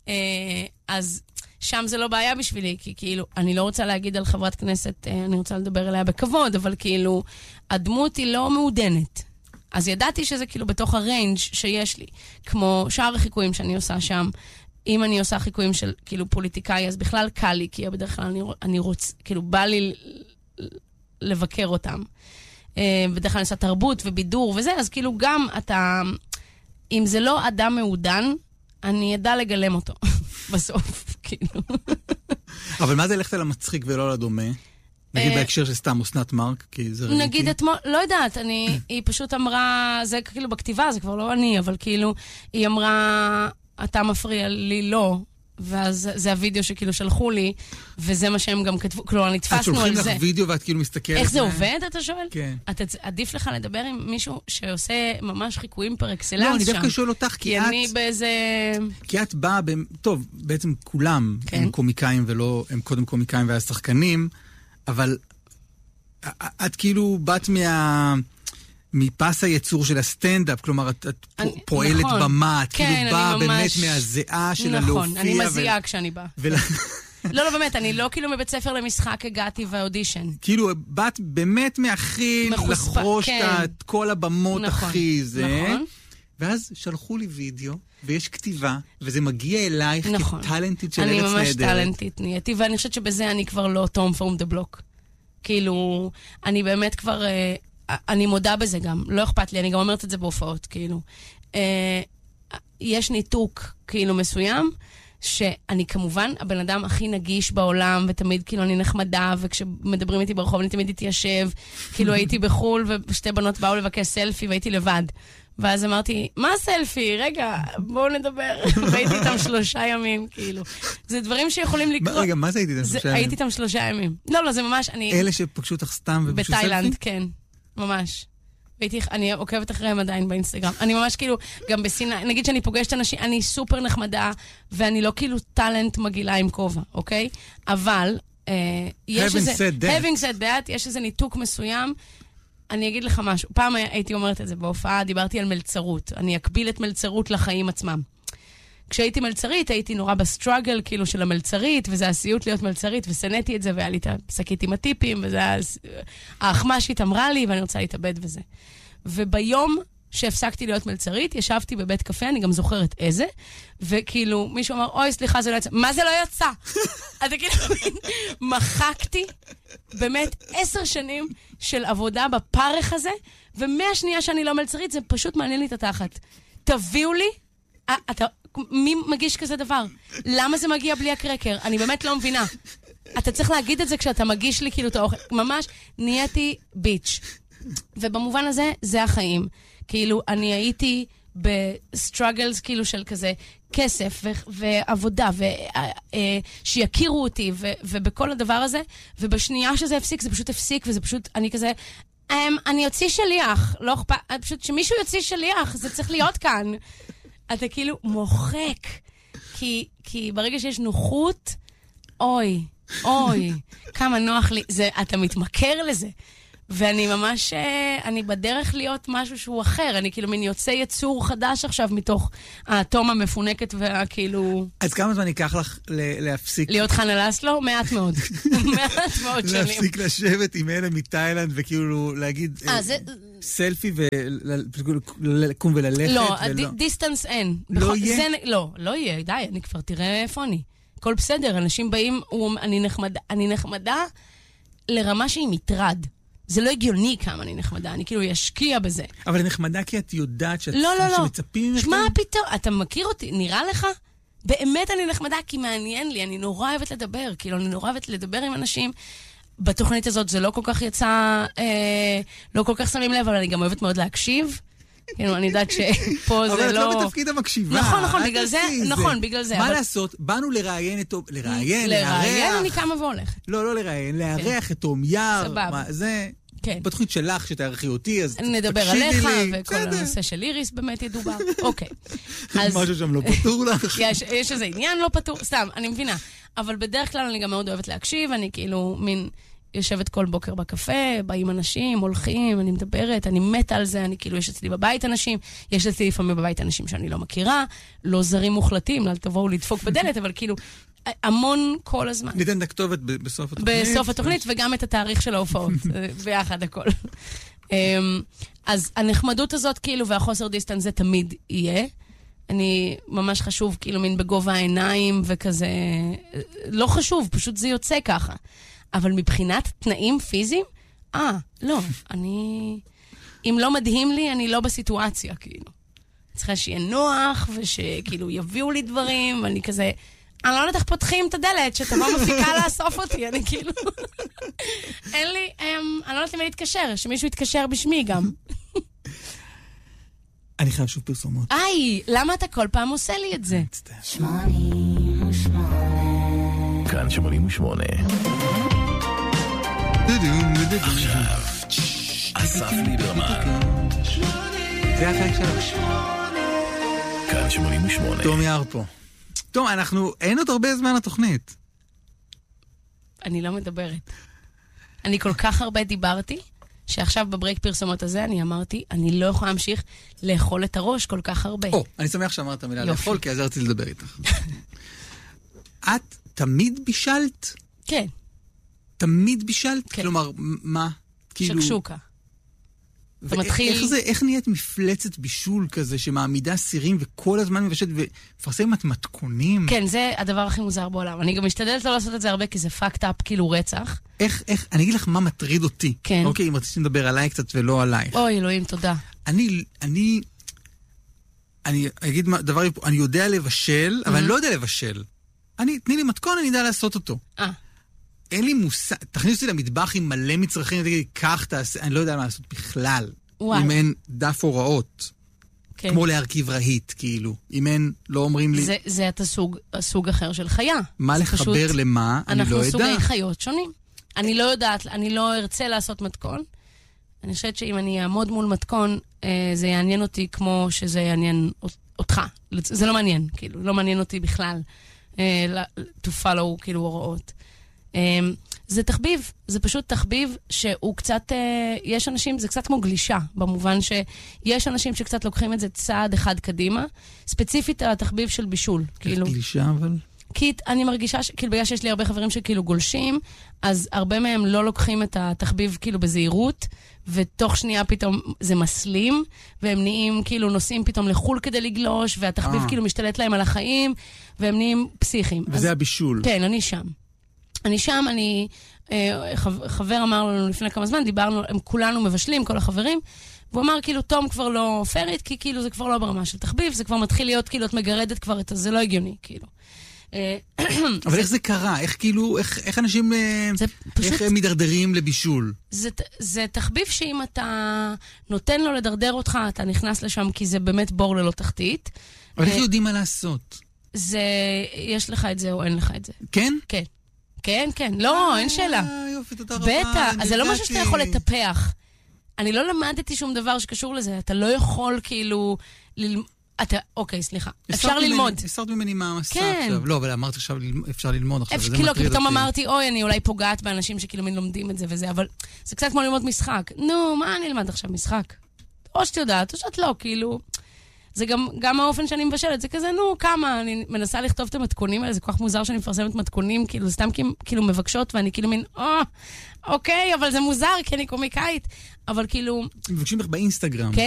אז שם זה לא בעיה בשבילי, כי כאילו, אני לא רוצה להגיד על חברת כנסת, אני רוצה לדבר אליה בכבוד, אבל כאילו, הדמות היא לא מעודנת. אז ידעתי שזה כאילו בתוך הריינג' שיש לי, כמו שאר החיקויים שאני עושה שם, אם אני עושה חיקויים של כאילו פוליטיקאי, אז בכלל קל לי, כי בדרך כלל אני, אני רוצה, כאילו בא לי לבקר אותם. בדרך כלל אני עושה תרבות ובידור וזה, אז כאילו גם אתה, אם זה לא אדם מעודן, אני ידע לגלם אותו בסוף, כאילו. אבל מה זה ללכת על המצחיק ולא לדומה? נגיד בהקשר של סתם אסנת מארק, כי זה ראיתי. נגיד אתמול, לא יודעת, אני, היא פשוט אמרה, זה כאילו בכתיבה, זה כבר לא אני, אבל כאילו, היא אמרה, אתה מפריע לי, לא. ואז זה הוידאו שכאילו שלחו לי, וזה מה שהם גם כתבו, כלומר, נתפסנו על זה. את שולחים לך וידאו ואת כאילו מסתכלת. איך זה עובד, אתה שואל? כן. עדיף לך לדבר עם מישהו שעושה ממש חיקויים פר אקסלנס שם. לא, אני דווקא שואל אותך, כי את... כי אני באיזה... כי את באה, טוב, בעצם כולם הם קומיקאים ולא, הם קודם קומיקאים והשחקנים, אבל את כאילו באת מה... מפס הייצור של הסטנדאפ, כלומר, את, את אני, פועלת נכון. במה, את כן, כאילו באה ממש... באמת מהזיעה של נכון, הלהופיע. נכון, אני מזיעה ו... כשאני באה. ול... לא, לא, באמת, אני לא כאילו מבית ספר למשחק הגעתי והאודישן. כאילו, באת באמת מהכי לחרוש כן. את כל הבמות נכון, הכי זה. נכון. ואז שלחו לי וידאו, ויש כתיבה, וזה מגיע אלייך נכון. כטלנטית של ארץ נהדרת. אני ממש טלנטית נהייתי, ואני חושבת שבזה אני כבר לא תום פרום דה בלוק. כאילו, אני באמת כבר... אני מודה בזה גם, לא אכפת לי, אני גם אומרת את זה בהופעות, כאילו. אה, יש ניתוק, כאילו, מסוים, שאני כמובן, הבן אדם הכי נגיש בעולם, ותמיד, כאילו, אני נחמדה, וכשמדברים איתי ברחוב, אני תמיד התיישב, כאילו, הייתי בחול, ושתי בנות באו לבקש סלפי, והייתי לבד. ואז אמרתי, מה סלפי? רגע, בואו נדבר. והייתי איתם שלושה ימים, כאילו. זה דברים שיכולים לקרות. רגע, מה זה הייתי איתם שלושה ימים? הייתי איתם שלושה ימים. לא, לא, זה ממש, אני... אלה שפגשו אותך סתם ובשביל סלפי? בתאילנד, כן. ממש. והייתי, אני עוקבת אחריהם עדיין באינסטגרם. אני ממש כאילו, גם בסיני, נגיד שאני פוגשת אנשים, אני סופר נחמדה, ואני לא כאילו טלנט מגילה עם כובע, אוקיי? אבל, אה, יש איזה... having said that, יש איזה ניתוק מסוים. אני אגיד לך משהו. פעם הייתי אומרת את זה בהופעה, דיברתי על מלצרות. אני אקביל את מלצרות לחיים עצמם. כשהייתי מלצרית, הייתי נורא בסטרגל, כאילו, של המלצרית, וזה הסיוט להיות מלצרית, וסניתי את זה, והיה לי את השקית עם הטיפים, וזה האחמשית אמרה לי, ואני רוצה להתאבד וזה. וביום שהפסקתי להיות מלצרית, ישבתי בבית קפה, אני גם זוכרת איזה, וכאילו, מישהו אמר, אוי, סליחה, זה לא יצא. מה זה לא יצא? אתה כאילו, מחקתי באמת עשר שנים של עבודה בפרך הזה, ומהשנייה שאני לא מלצרית, זה פשוט מעניין לי את התחת. תביאו לי, אתה... מי מגיש כזה דבר? למה זה מגיע בלי הקרקר? אני באמת לא מבינה. אתה צריך להגיד את זה כשאתה מגיש לי כאילו את האוכל. ממש נהייתי ביץ'. ובמובן הזה, זה החיים. כאילו, אני הייתי בסטרגלס כאילו של כזה כסף ו- ועבודה, ושיכירו אותי, ו- ובכל הדבר הזה, ובשנייה שזה הפסיק, זה פשוט הפסיק, וזה פשוט, אני כזה, אני יוציא שליח, לא אכפת, פשוט שמישהו יוציא שליח, זה צריך להיות כאן. אתה כאילו מוחק, כי, כי ברגע שיש נוחות, אוי, אוי, כמה נוח לי, זה, אתה מתמכר לזה. ואני ממש, אני בדרך להיות משהו שהוא אחר, אני כאילו מין יוצא יצור חדש עכשיו מתוך האטום המפונקת והכאילו... אז כמה זמן ייקח לך להפסיק? להיות חנה לסלו? מעט מאוד. מעט מאוד שנים. להפסיק לשבת עם אלה מתאילנד וכאילו להגיד סלפי ולקום וללכת? לא, דיסטנס אין. לא יהיה? לא, לא יהיה, די, אני כבר תראה איפה אני. הכל בסדר, אנשים באים, אני נחמדה לרמה שהיא מטרד. זה לא הגיוני כמה אני נחמדה, אני כאילו ישקיע בזה. אבל אני נחמדה כי את יודעת שאת לא, לא, לא. שמצפים... שמה פתאום, אתה מכיר אותי, נראה לך? באמת אני נחמדה כי מעניין לי, אני נורא אוהבת לדבר, כאילו אני נורא אוהבת לדבר עם אנשים. בתוכנית הזאת זה לא כל כך יצא, אה, לא כל כך שמים לב, אבל אני גם אוהבת מאוד להקשיב. כאילו, אני יודעת שפה זה לא... אבל את לא בתפקיד המקשיבה. נכון, נכון, בגלל זה, נכון, בגלל זה. מה לעשות? באנו לראיין את... לראיין, לארח. לראיין אני קמה והולכת. לא, לא לראיין, לארח את תום יער. סבבה. זה... בתוכנית שלך, שתערכי אותי, אז נדבר עליך, וכל הנושא של איריס באמת ידובר. אוקיי. משהו שם לא פתור לך. יש איזה עניין לא פתור, סתם, אני מבינה. אבל בדרך כלל אני גם מאוד אוהבת להקשיב, אני כאילו מין... יושבת כל בוקר בקפה, באים אנשים, הולכים, אני מדברת, אני מתה על זה, אני כאילו, יש אצלי בבית אנשים, יש אצלי לפעמים בבית אנשים שאני לא מכירה, לא זרים מוחלטים, לא תבואו לדפוק בדלת, אבל כאילו, המון כל הזמן. ניתן את הכתובת בסוף התוכנית. בסוף התוכנית, וגם את התאריך של ההופעות, ביחד הכל. אז הנחמדות הזאת, כאילו, והחוסר דיסטנס זה תמיד יהיה. אני ממש חשוב, כאילו, מין בגובה העיניים וכזה, לא חשוב, פשוט זה יוצא ככה. אבל מבחינת תנאים פיזיים, אה, לא, אני... אם לא מדהים לי, אני לא בסיטואציה, כאילו. צריכה שיהיה נוח, ושכאילו יביאו לי דברים, ואני כזה... אני לא יודעת איך פותחים את הדלת, שתבוא מפיקה לאסוף אותי, אני כאילו... אין לי... אני לא יודעת למי להתקשר, שמישהו יתקשר בשמי גם. אני חייב שוב פרסומות. איי, למה אתה כל פעם עושה לי את זה? שמונים ושמונה כאן שמונים ושמונה עכשיו אסף ליברמן זה החלק שלך כאן שמונים ושמונה תום יער פה. תום, אנחנו, אין עוד הרבה זמן לתוכנית. אני לא מדברת. אני כל כך הרבה דיברתי, שעכשיו בברייק פרסומות הזה אני אמרתי, אני לא יכולה להמשיך לאכול את הראש כל כך הרבה. או, אני שמח שאמרת המילה לאכול, כי אז רציתי לדבר איתך. את תמיד בישלת? כן. תמיד בישלת? כן. כלומר, מה? שקשוקה. אתה מתחיל... איך זה, איך נהיית מפלצת בישול כזה, שמעמידה סירים וכל הזמן מבשלת ופרסם את מתכונים? כן, זה הדבר הכי מוזר בעולם. אני גם משתדלת לא לעשות את זה הרבה, כי זה פאקט אפ, כאילו רצח. איך, איך, אני אגיד לך מה מטריד אותי. כן. אוקיי, אם רציתי לדבר עליי קצת ולא עלייך. אוי, אלוהים, תודה. אני, אני, אני אגיד מה, דבר, אני יודע לבשל, אבל אני לא יודע לבשל. אני, תני לי מתכון, אני יודע לעשות אותו. אה. אין לי מושג, תכניס אותי למטבח עם מלא מצרכים, תגידי, כך תעשה, אני לא יודע מה לעשות בכלל. וואי. אם אין דף הוראות. כן. כמו להרכיב רהיט, כאילו. אם אין, לא אומרים לי... זה, זה אתה סוג, סוג אחר של חיה. מה לחבר פשוט, למה, אני לא יודע. אנחנו סוגי חיות שונים. אני לא יודעת, אני לא ארצה לעשות מתכון. אני חושבת שאם אני אעמוד מול מתכון, זה יעניין אותי כמו שזה יעניין אותך. זה לא מעניין, כאילו, לא מעניין אותי בכלל. to follow, כאילו, הוראות. זה תחביב, זה פשוט תחביב שהוא קצת, יש אנשים, זה קצת כמו גלישה, במובן שיש אנשים שקצת לוקחים את זה צעד אחד קדימה, ספציפית התחביב של בישול. כאילו, גלישה אבל? כי אני מרגישה, כאילו בגלל שיש לי הרבה חברים שכאילו גולשים, אז הרבה מהם לא לוקחים את התחביב כאילו בזהירות, ותוך שנייה פתאום זה מסלים, והם נהיים כאילו נוסעים פתאום לחול כדי לגלוש, והתחביב כאילו משתלט להם על החיים, והם נהיים פסיכיים. וזה אז, הבישול. כן, אני שם. אני שם, אני, חבר אמר לנו לפני כמה זמן, דיברנו, הם כולנו מבשלים, כל החברים, והוא אמר, כאילו, תום כבר לא פרית, כי כאילו זה כבר לא ברמה של תחביב, זה כבר מתחיל להיות, כאילו, את מגרדת כבר את זה, זה לא הגיוני, כאילו. אבל איך זה קרה? איך כאילו, איך אנשים, איך הם מדרדרים לבישול? זה תחביב שאם אתה נותן לו לדרדר אותך, אתה נכנס לשם, כי זה באמת בור ללא תחתית. אבל איך יודעים מה לעשות? זה, יש לך את זה או אין לך את זה. כן? כן. כן, כן. לא, אין שאלה. יופי, תודה רבה. בטח, אז זה לא משהו שאתה יכול לטפח. אני לא למדתי שום דבר שקשור לזה. אתה לא יכול כאילו ללמוד... אתה, אוקיי, סליחה. אפשר ללמוד. הסרת ממני מהמסע עכשיו. לא, אבל אמרת עכשיו אפשר ללמוד עכשיו, וזה מטריד אותי. כי פתאום אמרתי, אוי, אני אולי פוגעת באנשים שכאילו לומדים את זה וזה, אבל זה קצת כמו ללמוד משחק. נו, מה אני אלמד עכשיו משחק? או שאת יודעת, או שאת לא, כאילו... זה גם, גם האופן שאני מבשלת, זה כזה, נו, כמה, אני מנסה לכתוב את המתכונים האלה, זה כל כך מוזר שאני מפרסמת מתכונים, כאילו, זה סתם כאילו מבקשות, ואני כאילו מין, או, אוקיי, אבל זה מוזר, כי אני קומיקאית, אבל כאילו... מבקשים לך באינסטגרם. כן.